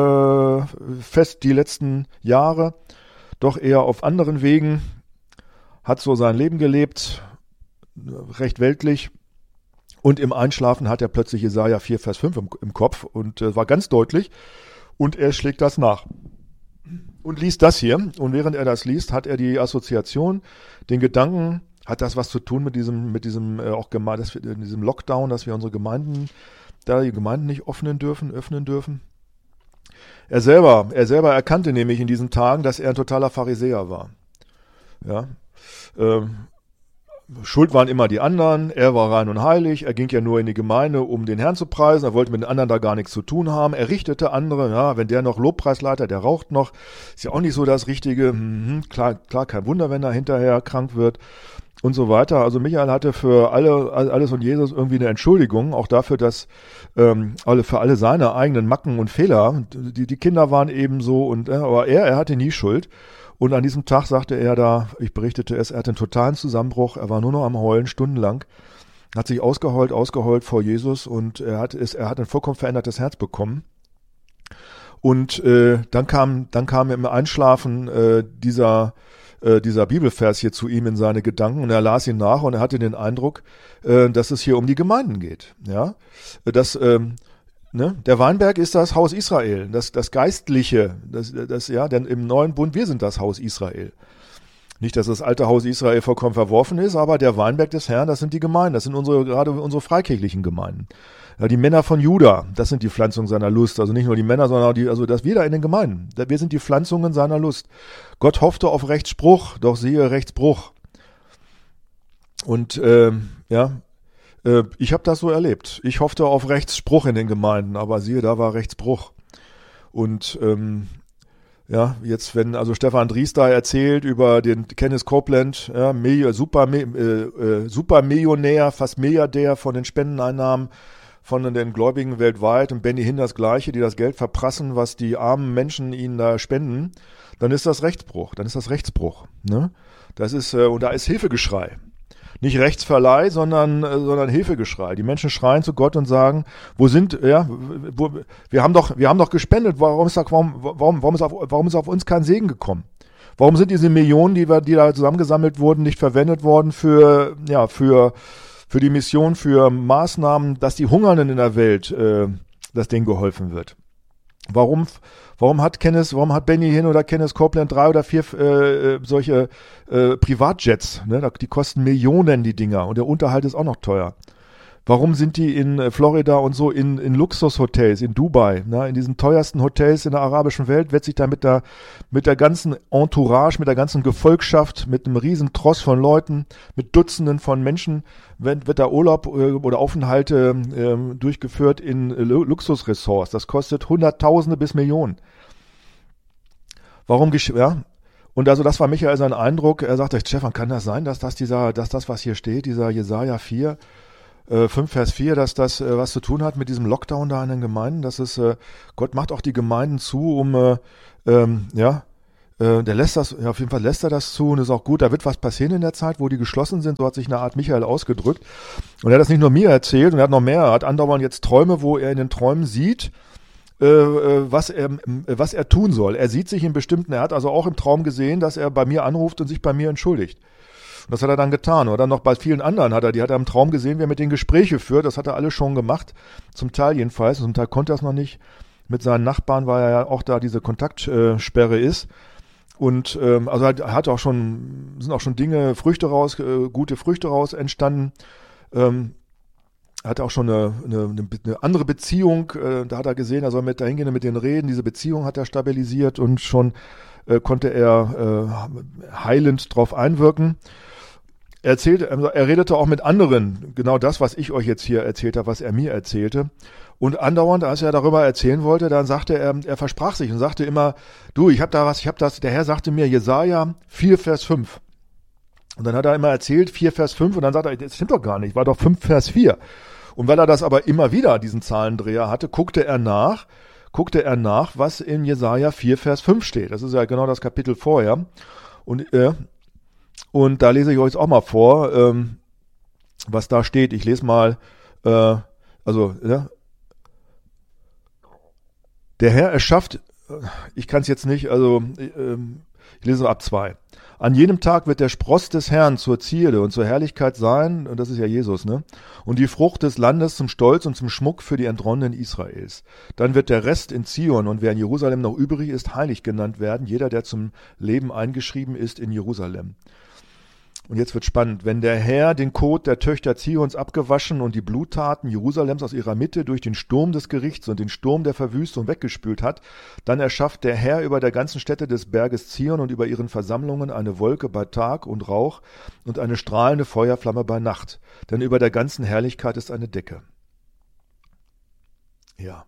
äh, die letzten Jahre, doch eher auf anderen Wegen, hat so sein Leben gelebt, recht weltlich, und im Einschlafen hat er plötzlich Jesaja vier, Vers fünf im, im Kopf und äh, war ganz deutlich, und er schlägt das nach und liest das hier, und während er das liest, hat er die Assoziation, den Gedanken, hat das was zu tun mit diesem, mit diesem äh, auch Geme- dass wir, in diesem Lockdown, dass wir unsere Gemeinden da die Gemeinden nicht öffnen dürfen, öffnen dürfen. Er selber, er selber erkannte nämlich in diesen Tagen, dass er ein totaler Pharisäer war. Ja, ähm, Schuld waren immer die anderen, er war rein und heilig, er ging ja nur in die Gemeinde, um den Herrn zu preisen, er wollte mit den anderen da gar nichts zu tun haben, er richtete andere, ja, wenn der noch Lobpreisleiter, der raucht noch, ist ja auch nicht so das Richtige, mhm, klar, klar, kein Wunder, wenn er hinterher krank wird. Und so weiter. Also Michael hatte für alle, alles und Jesus irgendwie eine Entschuldigung, auch dafür, dass ähm, alle für alle seine eigenen Macken und Fehler, die, die Kinder waren eben so, und, äh, aber er, er hatte nie Schuld. Und an diesem Tag sagte er da, ich berichtete es, er hatte einen totalen Zusammenbruch, er war nur noch am Heulen, stundenlang, hat sich ausgeheult, ausgeheult vor Jesus, und er hat, es, er hat ein vollkommen verändertes Herz bekommen. Und äh, dann kam, dann kam im Einschlafen äh, dieser dieser Bibelvers hier zu ihm in seine Gedanken, und er las ihn nach, und er hatte den Eindruck, äh, dass es hier um die Gemeinden geht. Ja, dass ähm, ne, der Weinberg ist das Haus Israel, das, das Geistliche, das, das, ja, denn im neuen Bund, wir sind das Haus Israel. Nicht, dass das alte Haus Israel vollkommen verworfen ist, aber der Weinberg des Herrn, das sind die Gemeinden, das sind unsere, gerade unsere freikirchlichen Gemeinden. Ja, die Männer von Juda, das sind die Pflanzungen seiner Lust. Also nicht nur die Männer, sondern auch die, also das wir da in den Gemeinden. Wir sind die Pflanzungen seiner Lust. Gott hoffte auf Rechtsspruch, doch siehe Rechtsbruch. Und äh, ja, äh, ich habe das so erlebt. Ich hoffte auf Rechtsspruch in den Gemeinden, aber siehe, da war Rechtsbruch. Und ähm, ja, jetzt, wenn also Stefan Dries da erzählt über den Kenneth Copeland, ja, super, äh, äh, super Millionär, fast Milliardär von den Spendeneinnahmen von den Gläubigen weltweit, und Benny Hinn das Gleiche, die das Geld verprassen, was die armen Menschen ihnen da spenden, dann ist das Rechtsbruch, dann ist das Rechtsbruch. Ne? Das ist, äh, und da ist Hilfegeschrei. Nicht Rechtsverleih, sondern, äh, sondern Hilfegeschrei. Die Menschen schreien zu Gott und sagen, wo sind, ja, wo, wir haben doch, wir haben doch gespendet, warum ist da, warum, warum, warum ist auf, warum ist auf uns kein Segen gekommen? Warum sind diese Millionen, die wir, die da zusammengesammelt wurden, nicht verwendet worden für, ja, für, für die Mission, für Maßnahmen, dass die Hungernden in der Welt, äh, dass denen geholfen wird? Warum, warum hat Kenneth, warum hat Benny Hinn oder Kenneth Copeland drei oder vier äh, solche äh, Privatjets? Ne? Die kosten Millionen, die Dinger, und der Unterhalt ist auch noch teuer. Warum sind die in Florida und so in, in Luxushotels, in Dubai, ne? In diesen teuersten Hotels in der arabischen Welt, wird sich da mit der, mit der ganzen Entourage, mit der ganzen Gefolgschaft, mit einem riesen Tross von Leuten, mit Dutzenden von Menschen, wird, wird da Urlaub äh, oder Aufenthalte äh, durchgeführt in äh, Luxusressorts. Das kostet Hunderttausende bis Millionen. warum, gesch- ja, und also das war Michael sein Eindruck. Er sagte, Stefan, kann das sein, dass das dieser, dass das, was hier steht, dieser Jesaja vier, äh, fünf Vers vier, dass das äh, was zu tun hat mit diesem Lockdown da in den Gemeinden? Dass es, äh, Gott macht auch die Gemeinden zu, um, äh, ähm, ja, äh, der lässt das, ja, auf jeden Fall lässt er das zu und ist auch gut. Da wird was passieren in der Zeit, wo die geschlossen sind. So hat sich eine Art Michael ausgedrückt. Und er hat das nicht nur mir erzählt, und er hat noch mehr. Er hat andauernd jetzt Träume, wo er in den Träumen sieht, äh, was er, was er tun soll. Er sieht sich in bestimmten, er hat also auch im Traum gesehen, dass er bei mir anruft und sich bei mir entschuldigt. Und das hat er dann getan. Oder dann noch bei vielen anderen hat er, die hat er im Traum gesehen, wie er mit denen Gespräche führt. Das hat er alles schon gemacht. Zum Teil jedenfalls. Zum Teil konnte er es noch nicht. Mit seinen Nachbarn, weil er ja auch da diese Kontaktsperre ist. Und ähm, also hat, hat auch schon, sind auch schon Dinge, Früchte raus, äh, gute Früchte raus entstanden. Ähm, hat auch schon eine, eine, eine andere Beziehung, äh, da hat er gesehen, er soll mit dahin gehen, mit denen reden. Diese Beziehung hat er stabilisiert und schon äh, konnte er äh, heilend drauf einwirken. Er erzählte, er redete auch mit anderen, genau das, was ich euch jetzt hier erzählt habe, was er mir erzählte. Und andauernd, als er darüber erzählen wollte, dann sagte er, er versprach sich und sagte immer, du, ich habe da was, ich habe das, der Herr sagte mir, Jesaja vier Vers fünf. Und dann hat er immer erzählt, vier Vers fünf, und dann sagt er, das stimmt doch gar nicht, war doch fünf Vers vier. Und weil er das aber immer wieder, diesen Zahlendreher hatte, guckte er nach, guckte er nach, was in Jesaja vier Vers fünf steht. Das ist ja genau das Kapitel vorher. Und, äh, und da lese ich euch jetzt auch mal vor, ähm, was da steht. Ich lese mal, äh, also, ja, der Herr erschafft, ich kann es jetzt nicht, also äh, ich lese ab zwei. An jenem Tag wird der Spross des Herrn zur Zierde und zur Herrlichkeit sein, und das ist ja Jesus, ne? Und die Frucht des Landes zum Stolz und zum Schmuck für die Entronnenen Israels. Dann wird der Rest in Zion und wer in Jerusalem noch übrig ist, heilig genannt werden, jeder, der zum Leben eingeschrieben ist in Jerusalem. Und jetzt wird spannend. Wenn der Herr den Kot der Töchter Zions abgewaschen und die Bluttaten Jerusalems aus ihrer Mitte durch den Sturm des Gerichts und den Sturm der Verwüstung weggespült hat, dann erschafft der Herr über der ganzen Stätte des Berges Zion und über ihren Versammlungen eine Wolke bei Tag und Rauch und eine strahlende Feuerflamme bei Nacht. Denn über der ganzen Herrlichkeit ist eine Decke. Ja.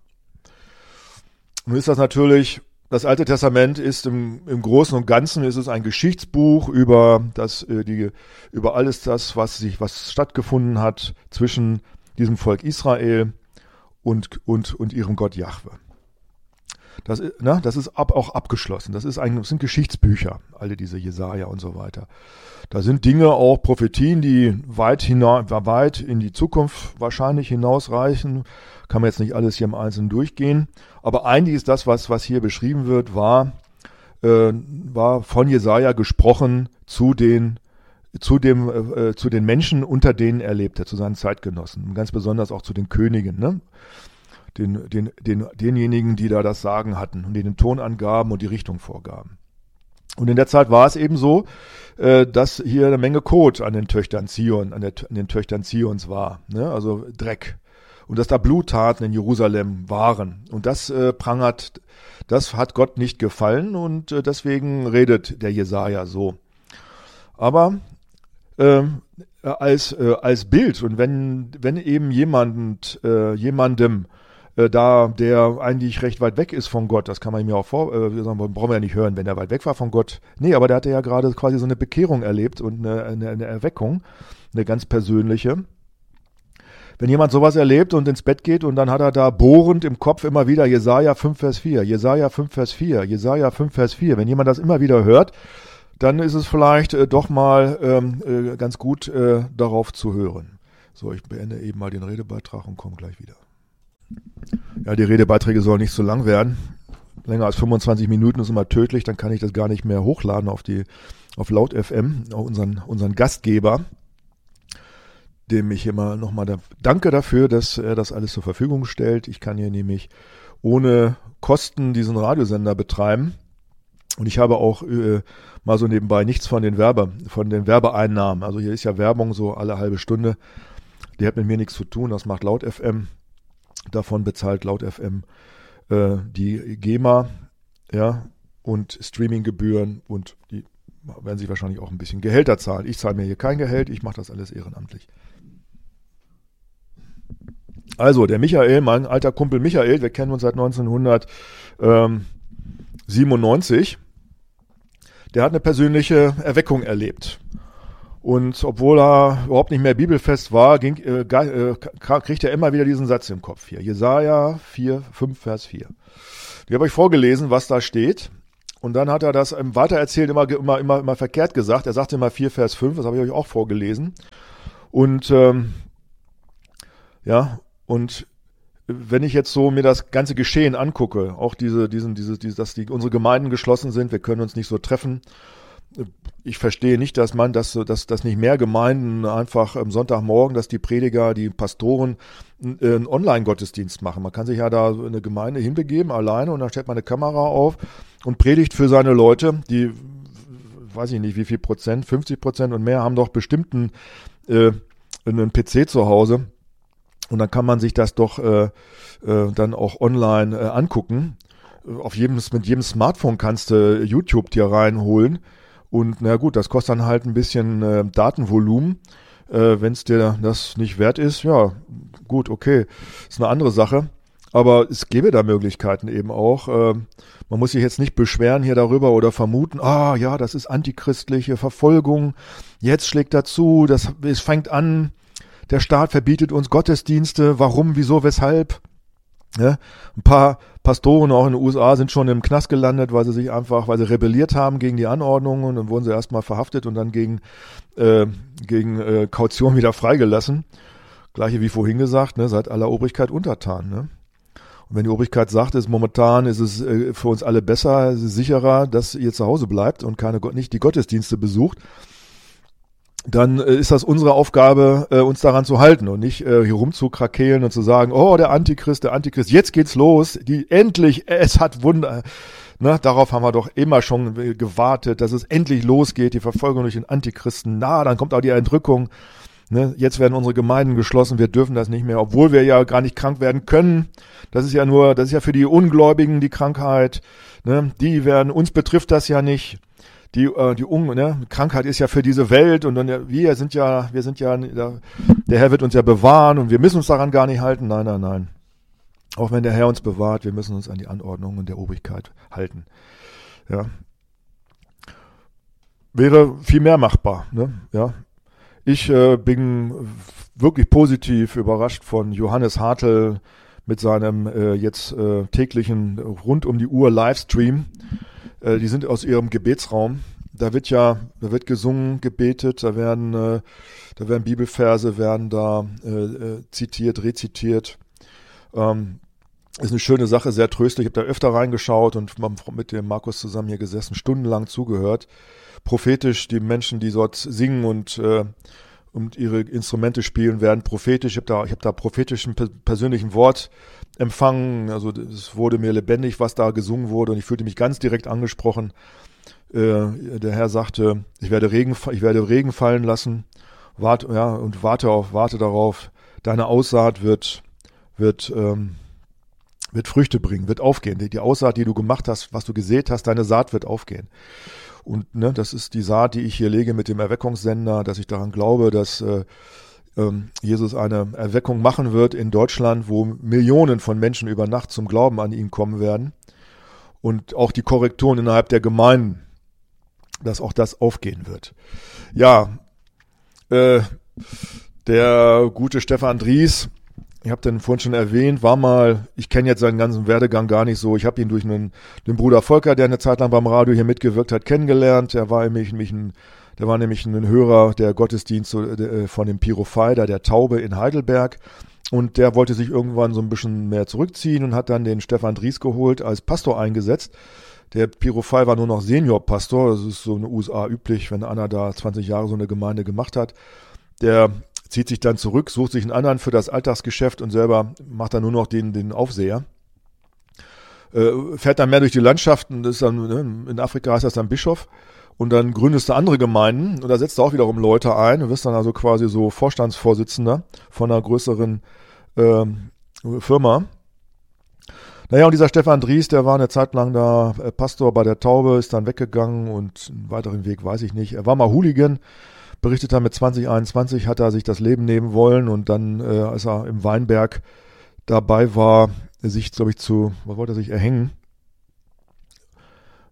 Nun ist das natürlich... Das Alte Testament ist im, im Großen und Ganzen ist es ein Geschichtsbuch über das, äh, die, über alles das, was sich, was stattgefunden hat zwischen diesem Volk Israel und, und, und ihrem Gott Jahwe. Das, ne, das ist ab, auch abgeschlossen. Das ist ein, das sind Geschichtsbücher, alle diese Jesaja und so weiter. Da sind Dinge, auch Prophetien, die weit, hina, weit in die Zukunft wahrscheinlich hinausreichen. Kann man jetzt nicht alles hier im Einzelnen durchgehen. Aber eigentlich ist das, was, was hier beschrieben wird, war, äh, war von Jesaja gesprochen zu den, zu dem, äh, zu den Menschen, unter denen er lebte, zu seinen Zeitgenossen. Und ganz besonders auch zu den Königen, ne? Den, den, den, denjenigen, die da das Sagen hatten und die den Ton angaben und die Richtung vorgaben. Und in der Zeit war es eben so, äh, dass hier eine Menge Kot an den Töchtern Zion, an, der, an den Töchtern Zions war, ne? Also Dreck. Und dass da Bluttaten in Jerusalem waren. Und das äh, prangert, das hat Gott nicht gefallen und äh, deswegen redet der Jesaja so. Aber äh, als, äh, als Bild und wenn, wenn eben jemand, äh, jemandem äh, da, der eigentlich recht weit weg ist von Gott, das kann man ihm ja auch vor, äh, sagen, brauchen wir ja nicht hören, wenn er weit weg war von Gott. Nee, aber der hatte ja gerade quasi so eine Bekehrung erlebt und eine, eine, eine Erweckung, eine ganz persönliche. Wenn jemand sowas erlebt und ins Bett geht und dann hat er da bohrend im Kopf immer wieder Jesaja fünf Vers vier, Jesaja fünf Vers vier, Jesaja fünf Vers vier. Wenn jemand das immer wieder hört, dann ist es vielleicht äh, doch mal ähm, äh, ganz gut äh, darauf zu hören. So, ich beende eben mal den Redebeitrag und komme gleich wieder. Ja, die Redebeiträge sollen nicht zu lang werden. Länger als fünfundzwanzig Minuten ist immer tödlich, dann kann ich das gar nicht mehr hochladen auf die auf Laut F M, auf unseren, unseren Gastgeber, dem ich immer nochmal da, danke dafür, dass er das alles zur Verfügung stellt. Ich kann hier nämlich ohne Kosten diesen Radiosender betreiben. Und ich habe auch äh, mal so nebenbei nichts von den Werbe, von den Werbeeinnahmen. Also hier ist ja Werbung so alle halbe Stunde. Die hat mit mir nichts zu tun. Das macht Laut F M. Davon bezahlt Laut F M äh, die GEMA, ja, und Streaminggebühren, und die werden sich wahrscheinlich auch ein bisschen Gehälter zahlen. Ich zahle mir hier kein Gehalt. Ich mache das alles ehrenamtlich. Also, der Michael, mein alter Kumpel Michael, wir kennen uns seit neunzehnhundertsiebenundneunzig. der hat eine persönliche Erweckung erlebt. Und obwohl er überhaupt nicht mehr bibelfest war, ging, äh, äh, kriegt er immer wieder diesen Satz im Kopf hier. Jesaja vier, fünf, Vers vier. Die habe ich vorgelesen, was da steht. Und dann hat er das im Weitererzählen immer, immer, immer, immer verkehrt gesagt. Er sagte immer vier, Vers fünf, das habe ich euch auch vorgelesen. Und ähm, ja, und wenn ich jetzt so mir das ganze Geschehen angucke, auch diese, diesen, diese, diese, dass die, unsere Gemeinden geschlossen sind, wir können uns nicht so treffen. Ich verstehe nicht, dass man, dass, dass, dass nicht mehr Gemeinden einfach am Sonntagmorgen, dass die Prediger, die Pastoren einen Online-Gottesdienst machen. Man kann sich ja da eine Gemeinde hinbegeben, alleine, und dann stellt man eine Kamera auf und predigt für seine Leute, die, weiß ich nicht, wie viel Prozent, fünfzig Prozent und mehr haben doch bestimmten äh, einen P C zu Hause. Und dann kann man sich das doch äh, äh, dann auch online äh, angucken. Auf jedem, mit jedem Smartphone kannst du YouTube dir reinholen. Und na gut, das kostet dann halt ein bisschen äh, Datenvolumen. Äh, wenn es dir das nicht wert ist, ja, gut, okay, ist eine andere Sache. Aber es gäbe da Möglichkeiten eben auch. Äh, man muss sich jetzt nicht beschweren hier darüber oder vermuten, ah ja, das ist antichristliche Verfolgung. Jetzt schlägt dazu, das, es fängt an, der Staat verbietet uns Gottesdienste. Warum, wieso, weshalb? Ja, ein paar Pastoren auch in den U S A sind schon im Knast gelandet, weil sie sich einfach, weil sie rebelliert haben gegen die Anordnungen, und dann wurden sie erstmal verhaftet und dann gegen, äh, gegen äh, Kaution wieder freigelassen. Gleiche wie vorhin gesagt, ne, seid aller Obrigkeit untertan. Ne? Und wenn die Obrigkeit sagt, ist momentan ist es äh, für uns alle besser, es ist sicherer, dass ihr zu Hause bleibt und keine, nicht die Gottesdienste besucht, dann äh, ist das unsere Aufgabe, äh, uns daran zu halten und nicht äh, hier rumzukrakehlen und zu sagen, oh, der Antichrist, der Antichrist, jetzt geht's los, die endlich, es hat Wunder. Ne, darauf haben wir doch immer schon gewartet, dass es endlich losgeht, die Verfolgung durch den Antichristen. Na, dann kommt auch die Entrückung. Ne, jetzt werden unsere Gemeinden geschlossen, wir dürfen das nicht mehr, obwohl wir ja gar nicht krank werden können. Das ist ja nur, das ist ja für die Ungläubigen die Krankheit. Ne, die werden, uns betrifft das ja nicht. Die, äh, die Un, ne? Krankheit ist ja für diese Welt, und dann ja, wir sind ja, wir sind ja, der Herr wird uns ja bewahren und wir müssen uns daran gar nicht halten. Nein, nein, nein. Auch wenn der Herr uns bewahrt, wir müssen uns an die Anordnungen der Obrigkeit halten. Ja. Wäre viel mehr machbar, ne? Ja. Ich äh, bin wirklich positiv überrascht von Johannes Hartl mit seinem äh, jetzt äh, täglichen rund um die Uhr Livestream. Die sind aus ihrem Gebetsraum. Da wird ja, da wird gesungen, gebetet, da werden, äh, da werden Bibelverse, werden da äh, zitiert, rezitiert. Ähm, ist eine schöne Sache, sehr tröstlich. Ich habe da öfter reingeschaut und mit dem Markus zusammen hier gesessen, stundenlang zugehört. Prophetisch, die Menschen, die dort singen und äh, und ihre Instrumente spielen, werden prophetisch. Ich habe da, ich habe da prophetischen persönlichen Wort empfangen. Also es wurde mir lebendig, was da gesungen wurde, und ich fühlte mich ganz direkt angesprochen. Äh, der Herr sagte, ich werde Regen, ich werde Regen fallen lassen, warte, ja, und warte auf, warte darauf. Deine Aussaat wird, wird, ähm, wird Früchte bringen, wird aufgehen. Die, die Aussaat, die du gemacht hast, was du gesät hast, deine Saat wird aufgehen. Und ne, das ist die Saat, die ich hier lege mit dem Erweckungssender, dass ich daran glaube, dass äh, ähm, Jesus eine Erweckung machen wird in Deutschland, wo Millionen von Menschen über Nacht zum Glauben an ihn kommen werden. Und auch die Korrekturen innerhalb der Gemeinden, dass auch das aufgehen wird. Ja, äh, der gute Stefan Dries, ich habe den vorhin schon erwähnt, war mal, ich kenne jetzt seinen ganzen Werdegang gar nicht so, ich habe ihn durch einen, den Bruder Volker, der eine Zeit lang beim Radio hier mitgewirkt hat, kennengelernt. Der war nämlich, nämlich ein, der war nämlich ein Hörer der Gottesdienste von dem Pyrophider, der Taube in Heidelberg, und der wollte sich irgendwann so ein bisschen mehr zurückziehen und hat dann den Stefan Dries geholt, als Pastor eingesetzt. Der Pyrophil war nur noch Seniorpastor, das ist so in den U S A üblich, wenn einer da zwanzig Jahre so eine Gemeinde gemacht hat. Der zieht sich dann zurück, sucht sich einen anderen für das Alltagsgeschäft und selber macht dann nur noch den, den Aufseher. Äh, fährt dann mehr durch die Landschaften, das ist dann, ne, in Afrika heißt das dann Bischof, und dann gründest du andere Gemeinden und da setzt du auch wiederum Leute ein. Du wirst dann also quasi so Vorstandsvorsitzender von einer größeren äh, Firma. Naja, und dieser Stefan Dries, der war eine Zeit lang da äh, Pastor bei der Taube, ist dann weggegangen und einen weiteren Weg weiß ich nicht. Er war mal Hooligan. Berichtet er, mit zwanzig einundzwanzig hat er sich das Leben nehmen wollen, und dann, äh, als er im Weinberg dabei war, sich, glaube ich, zu, was wollte er sich erhängen,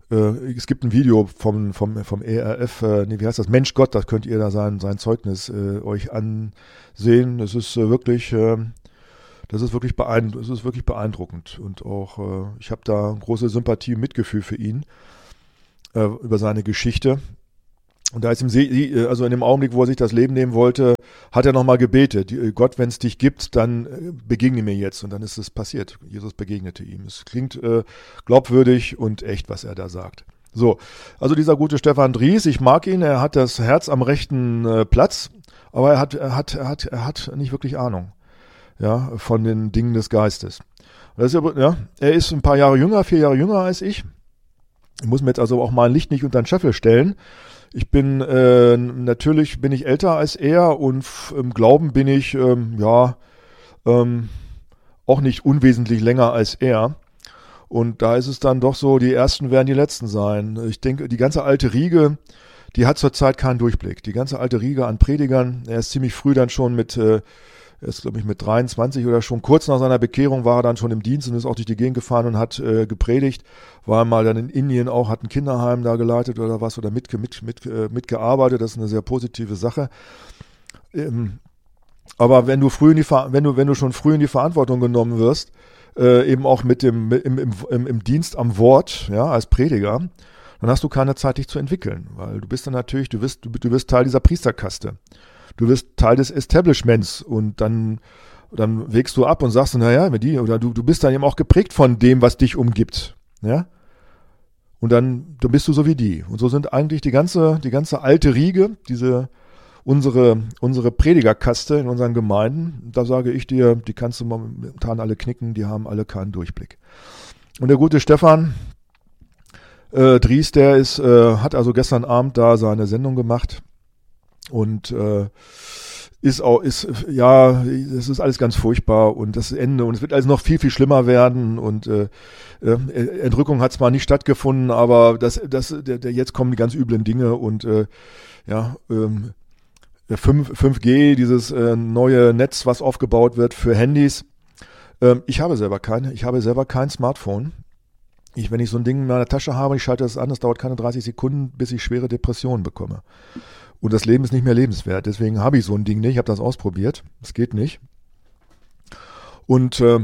Äh, es gibt ein Video vom, vom, vom E R F, äh, nee, wie heißt das? Mensch Gott, da könnt ihr da sein, sein Zeugnis äh, euch ansehen. Es ist äh, wirklich, äh, das ist wirklich beeindruckend, es ist wirklich beeindruckend. Und auch, äh, ich habe da große Sympathie und Mitgefühl für ihn, äh, über seine Geschichte. Und da ist im See, also in dem Augenblick, wo er sich das Leben nehmen wollte, hat er nochmal gebetet. Gott, wenn es dich gibt, dann begegne mir jetzt. Und dann ist es passiert. Jesus begegnete ihm. Es klingt äh, glaubwürdig und echt, was er da sagt. So, also dieser gute Stefan Dries, ich mag ihn, er hat das Herz am rechten äh, Platz, aber er hat, er hat, er hat, er hat nicht wirklich Ahnung, ja, von den Dingen des Geistes. Das ist, ja, er ist ein paar Jahre jünger, vier Jahre jünger als ich. Ich muss mir jetzt also auch mal ein Licht nicht unter den Scheffel stellen. Ich bin, äh, natürlich bin ich älter als er und f- im Glauben bin ich, ähm, ja, ähm, auch nicht unwesentlich länger als er. Und da ist es dann doch so, die Ersten werden die Letzten sein. Ich denke, die ganze alte Riege, die hat zurzeit keinen Durchblick. Die ganze alte Riege an Predigern, er ist ziemlich früh dann schon mit, äh, er ist, glaube ich, mit dreiundzwanzig oder schon kurz nach seiner Bekehrung war er dann schon im Dienst und ist auch durch die Gegend gefahren und hat äh, gepredigt. War mal dann in Indien auch, hat ein Kinderheim da geleitet oder was oder mit, mit, mit, äh, mitgearbeitet. Das ist eine sehr positive Sache. Ähm, aber wenn du früh in die Ver- wenn du wenn du schon früh in die Verantwortung genommen wirst, äh, eben auch mit dem im, im, im, im Dienst am Wort, ja, als Prediger, dann hast du keine Zeit, dich zu entwickeln, weil du bist dann natürlich, du wirst du, du bist Teil dieser Priesterkaste. Du wirst Teil des Establishments und dann, dann wägst du ab und sagst, naja, mit die, oder du, du bist dann eben auch geprägt von dem, was dich umgibt, ja. Und dann, dann bist du so wie die. Und so sind eigentlich die ganze, die ganze alte Riege, diese, unsere, unsere Predigerkaste in unseren Gemeinden, da sage ich dir, die kannst du momentan alle knicken, die haben alle keinen Durchblick. Und der gute Stefan äh, Dries, der ist, äh, hat also gestern Abend da seine Sendung gemacht. Und äh, ist auch, ist, ja, es ist alles ganz furchtbar und das Ende und es wird alles noch viel, viel schlimmer werden und äh, äh, Entrückung hat zwar nicht stattgefunden, aber das, das, der, der, jetzt kommen die ganz üblen Dinge und äh, ja, ähm, fünf G, dieses äh, neue Netz, was aufgebaut wird für Handys. Ähm, ich habe selber keine, ich habe selber kein Smartphone. Ich, wenn ich so ein Ding in meiner Tasche habe, ich schalte das an, es dauert keine dreißig Sekunden, bis ich schwere Depressionen bekomme. Und das Leben ist nicht mehr lebenswert. Deswegen habe ich so ein Ding nicht. Ich habe das ausprobiert. Es geht nicht. Und äh,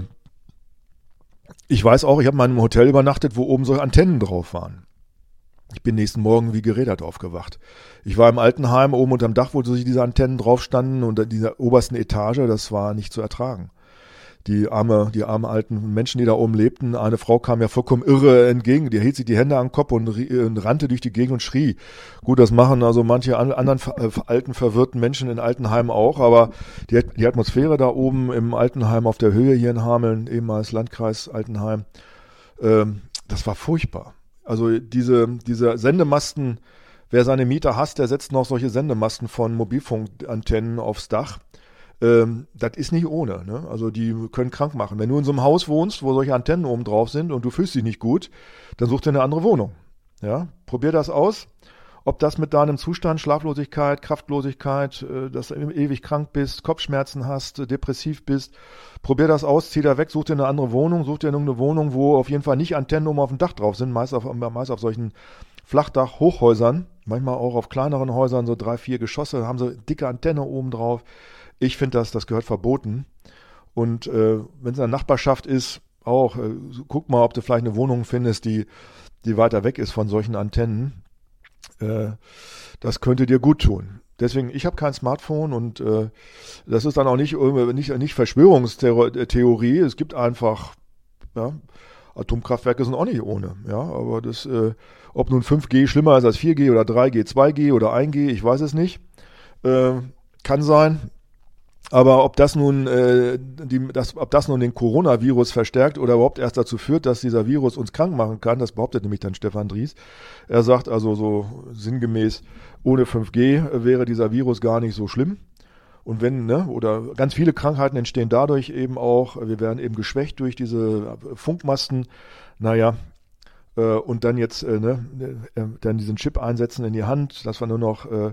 ich weiß auch, ich habe mal in einem Hotel übernachtet, wo oben solche Antennen drauf waren. Ich bin nächsten Morgen wie gerädert aufgewacht. Ich war im Altenheim oben unterm Dach, wo sich diese Antennen drauf standen und in dieser obersten Etage, das war nicht zu ertragen. Die arme, die armen alten Menschen, die da oben lebten, eine Frau kam ja vollkommen irre entgegen, die hielt sich die Hände an den Kopf und, und rannte durch die Gegend und schrie. Gut, das machen also manche an, anderen äh, alten, verwirrten Menschen in Altenheimen auch, aber die, die Atmosphäre da oben im Altenheim auf der Höhe hier in Hameln, ehemals Landkreis Altenheim, ähm, das war furchtbar. Also diese, diese Sendemasten, wer seine Mieter hasst, der setzt noch solche Sendemasten von Mobilfunkantennen aufs Dach. Ähm, das ist nicht ohne, ne? Also die können krank machen. Wenn du in so einem Haus wohnst, wo solche Antennen oben drauf sind und du fühlst dich nicht gut, dann such dir eine andere Wohnung. Ja? Probier das aus, ob das mit deinem Zustand, Schlaflosigkeit, Kraftlosigkeit, äh, dass du ewig krank bist, Kopfschmerzen hast, äh, depressiv bist. Probier das aus, zieh da weg, such dir eine andere Wohnung, such dir irgendeine Wohnung, wo auf jeden Fall nicht Antennen oben auf dem Dach drauf sind, meist auf, meist auf solchen Flachdach-Hochhäusern, manchmal auch auf kleineren Häusern, so drei, vier Geschosse, haben so dicke Antenne oben drauf. Ich finde das, das gehört verboten. Und äh, wenn es in der Nachbarschaft ist, auch, äh, guck mal, ob du vielleicht eine Wohnung findest, die, die weiter weg ist von solchen Antennen. Äh, das könnte dir gut tun. Deswegen, ich habe kein Smartphone und äh, das ist dann auch nicht, nicht, nicht Verschwörungstheorie. Es gibt einfach, ja, Atomkraftwerke sind auch nicht ohne. Ja, aber das, äh, ob nun fünf G schlimmer ist als vier G oder drei G, zwei G oder ein G, ich weiß es nicht. Äh, kann sein. Aber ob das nun äh, die, das, ob das nun den Coronavirus verstärkt oder überhaupt erst dazu führt, dass dieser Virus uns krank machen kann, das behauptet nämlich dann Stefan Dries. Er sagt also so sinngemäß, ohne fünf G wäre dieser Virus gar nicht so schlimm. Und wenn, ne, oder ganz viele Krankheiten entstehen dadurch eben auch, wir werden eben geschwächt durch diese Funkmasten, naja, äh, und dann jetzt, äh, ne, äh, dann diesen Chip einsetzen in die Hand, dass wir nur noch, äh,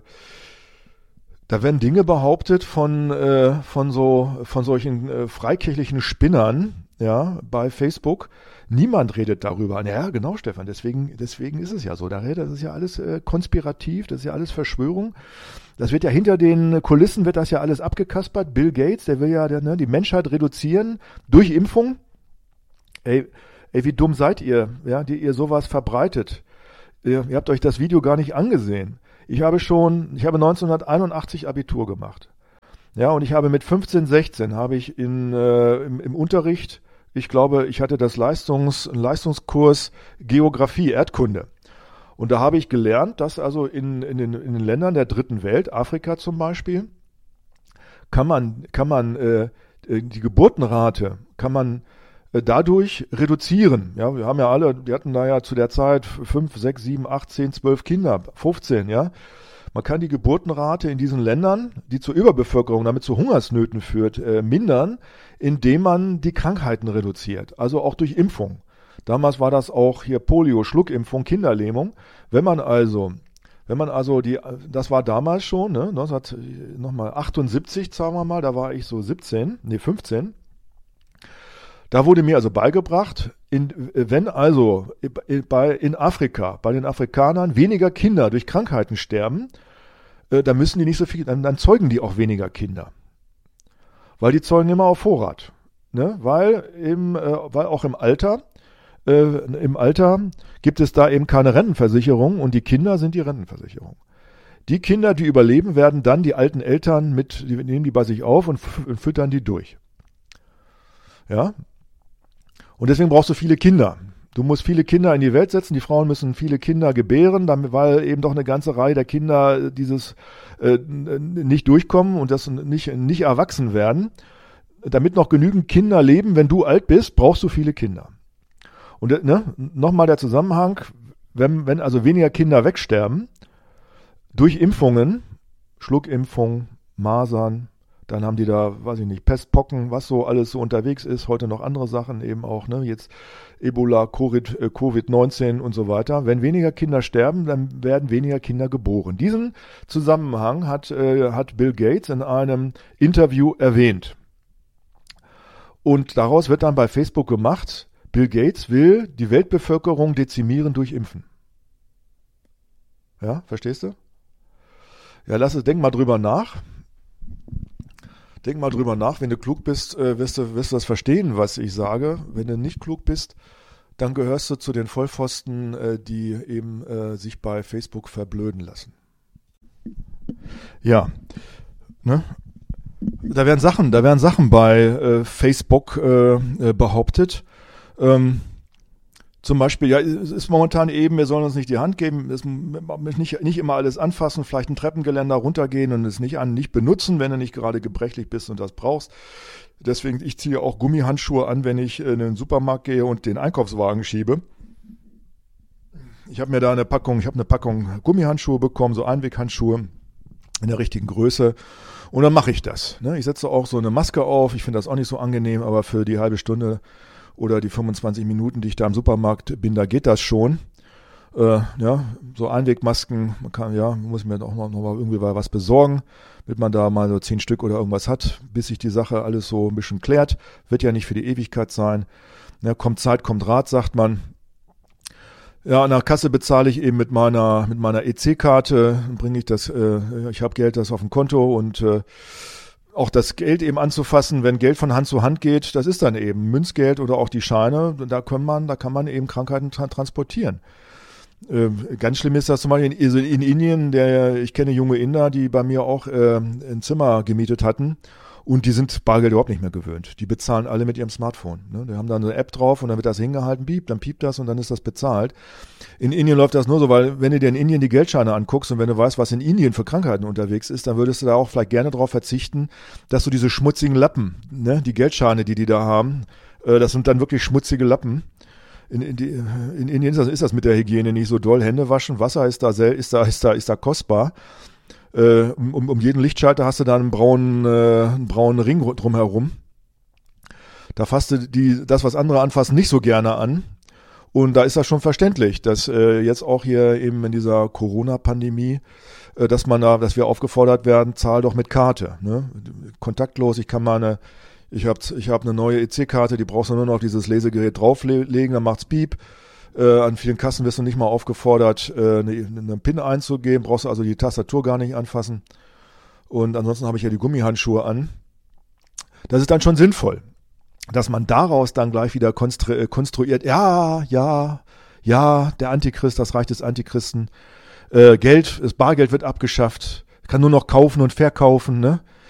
da werden Dinge behauptet von, äh, von so, von solchen äh, freikirchlichen Spinnern, ja, bei Facebook, Niemand redet darüber. Ja, genau, Stefan, deswegen, deswegen ist es ja so. Da redet, das ist ja alles äh, konspirativ, das ist ja alles Verschwörung. Das wird ja hinter den Kulissen, wird das ja alles abgekaspert. Bill Gates, der will ja der, ne, die Menschheit reduzieren durch Impfung. Ey, ey, wie dumm seid ihr, ja, die ihr sowas verbreitet. Ihr, ihr habt euch das Video gar nicht angesehen. Ich habe schon, ich habe neunzehnhunderteinundachtzig Abitur gemacht. Ja, und ich habe mit fünfzehn, sechzehn habe ich in, äh, im, im Unterricht, ich glaube, ich hatte das Leistungs, Leistungskurs Geografie, Erdkunde. Und da habe ich gelernt, dass also in, in, den, in den Ländern der dritten Welt, Afrika zum Beispiel, kann man, kann man äh, die Geburtenrate, kann man äh, dadurch reduzieren. Ja, wir haben ja alle, wir hatten da ja zu der Zeit fünf, sechs, sieben, acht, zehn, zwölf Kinder, fünfzehn, ja. Man kann die Geburtenrate in diesen Ländern, die zur Überbevölkerung, damit zu Hungersnöten führt, äh, mindern, indem man die Krankheiten reduziert. Also auch durch Impfung. Damals war das auch hier Polio, Schluckimpfung, Kinderlähmung. Wenn man also, wenn man also die, das war damals schon, ne, neunzehnhundertachtundsiebzig, sagen wir mal, da war ich so siebzehn, nee, fünfzehn. Da wurde mir also beigebracht, in, wenn also bei, in Afrika, bei den Afrikanern weniger Kinder durch Krankheiten sterben, äh, dann müssen die nicht so viel, dann, dann zeugen die auch weniger Kinder. Weil die zeugen immer auf Vorrat. Ne? Weil, eben, äh, weil auch im Alter, äh, im Alter gibt es da eben keine Rentenversicherung und die Kinder sind die Rentenversicherung. Die Kinder, die überleben, werden dann die alten Eltern mit, die nehmen die bei sich auf und, f- und füttern die durch. Ja? Und deswegen brauchst du viele Kinder. Du musst viele Kinder in die Welt setzen. Die Frauen müssen viele Kinder gebären, damit, weil eben doch eine ganze Reihe der Kinder dieses äh, nicht durchkommen und das nicht, nicht erwachsen werden. Damit noch genügend Kinder leben, wenn du alt bist, brauchst du viele Kinder. Und ne, nochmal der Zusammenhang, wenn, wenn also weniger Kinder wegsterben, durch Impfungen, Schluckimpfung, Masern, dann haben die da, weiß ich nicht, Pest, Pocken, was so alles so unterwegs ist. Heute noch andere Sachen eben auch, ne? Jetzt Ebola, Covid neunzehn und so weiter. Wenn weniger Kinder sterben, dann werden weniger Kinder geboren. Diesen Zusammenhang hat, äh, hat Bill Gates in einem Interview erwähnt. Und daraus wird dann bei Facebook gemacht, Bill Gates will die Weltbevölkerung dezimieren durch Impfen. Ja, verstehst du? Ja, lass es, denk mal drüber nach. Denk mal drüber nach, wenn du klug bist, äh, wirst du, wirst du das verstehen, was ich sage. Wenn du nicht klug bist, dann gehörst du zu den Vollpfosten, äh, die eben äh, sich bei Facebook verblöden lassen. Ja, ne? Da werden Sachen, da werden Sachen bei äh, Facebook äh, äh, behauptet. Ähm, Zum Beispiel, ja, es ist momentan eben, wir sollen uns nicht die Hand geben, es, nicht, nicht immer alles anfassen, vielleicht ein Treppengeländer runtergehen und es nicht an, nicht benutzen, wenn du nicht gerade gebrechlich bist und das brauchst. Deswegen, ich ziehe auch Gummihandschuhe an, wenn ich in den Supermarkt gehe und den Einkaufswagen schiebe. Ich habe mir da eine Packung, ich habe eine Packung Gummihandschuhe bekommen, so Einweghandschuhe in der richtigen Größe. Und dann mache ich das. Ne? Ich setze auch so eine Maske auf, ich finde das auch nicht so angenehm, aber für die halbe Stunde oder die fünfundzwanzig Minuten, die ich da im Supermarkt bin, da geht das schon. Äh, ja, so Einwegmasken, man kann, ja, muss mir auch noch, noch mal irgendwie was besorgen, damit man da mal so zehn Stück oder irgendwas hat, bis sich die Sache alles so ein bisschen klärt. Wird ja nicht für die Ewigkeit sein. Ja, kommt Zeit, kommt Rat, sagt man. Ja, an der Kasse bezahle ich eben mit meiner mit meiner E C-Karte, bringe ich das, äh, ich habe Geld, das auf dem Konto und äh, auch das Geld eben anzufassen, wenn Geld von Hand zu Hand geht, das ist dann eben Münzgeld oder auch die Scheine, da kann man, da kann man eben Krankheiten tra- transportieren. Äh, ganz schlimm ist das zum Beispiel in, in Indien, der, ich kenne junge Inder, die bei mir auch äh, ein Zimmer gemietet hatten und die sind Bargeld überhaupt nicht mehr gewöhnt. Die bezahlen alle mit ihrem Smartphone. Ne? Die haben da eine App drauf und dann wird das hingehalten, piep, dann piept das und dann ist das bezahlt. In Indien läuft das nur so, weil wenn du dir in Indien die Geldscheine anguckst und wenn du weißt, was in Indien für Krankheiten unterwegs ist, dann würdest du da auch vielleicht gerne darauf verzichten, dass du diese schmutzigen Lappen, ne, die Geldscheine, die die da haben, äh, das sind dann wirklich schmutzige Lappen. In, in, die, in Indien ist das, ist das mit der Hygiene nicht so doll. Hände waschen, Wasser ist da, sel- ist da, ist da, ist da kostbar. Äh, um, um jeden Lichtschalter hast du da einen braunen, äh, einen braunen Ring drumherum. Da fasst du die, das, was andere anfassen, nicht so gerne an. Und da ist das schon verständlich, dass äh, jetzt auch hier eben in dieser Corona-Pandemie, äh, dass man da, dass wir aufgefordert werden, zahl doch mit Karte. Ne? Kontaktlos, ich kann meine, ich habe ich hab eine neue E C-Karte, die brauchst du nur noch auf dieses Lesegerät drauflegen, dann macht's Piep. Äh, an vielen Kassen wirst du nicht mal aufgefordert, äh, eine, eine PIN einzugeben, brauchst du also die Tastatur gar nicht anfassen. Und ansonsten habe ich ja die Gummihandschuhe an. Das ist dann schon sinnvoll, dass man daraus dann gleich wieder konstru- konstruiert, ja, ja, ja, der Antichrist, das Reich des Antichristen, äh, Geld, das Bargeld wird abgeschafft, kann nur noch kaufen und verkaufen, ne?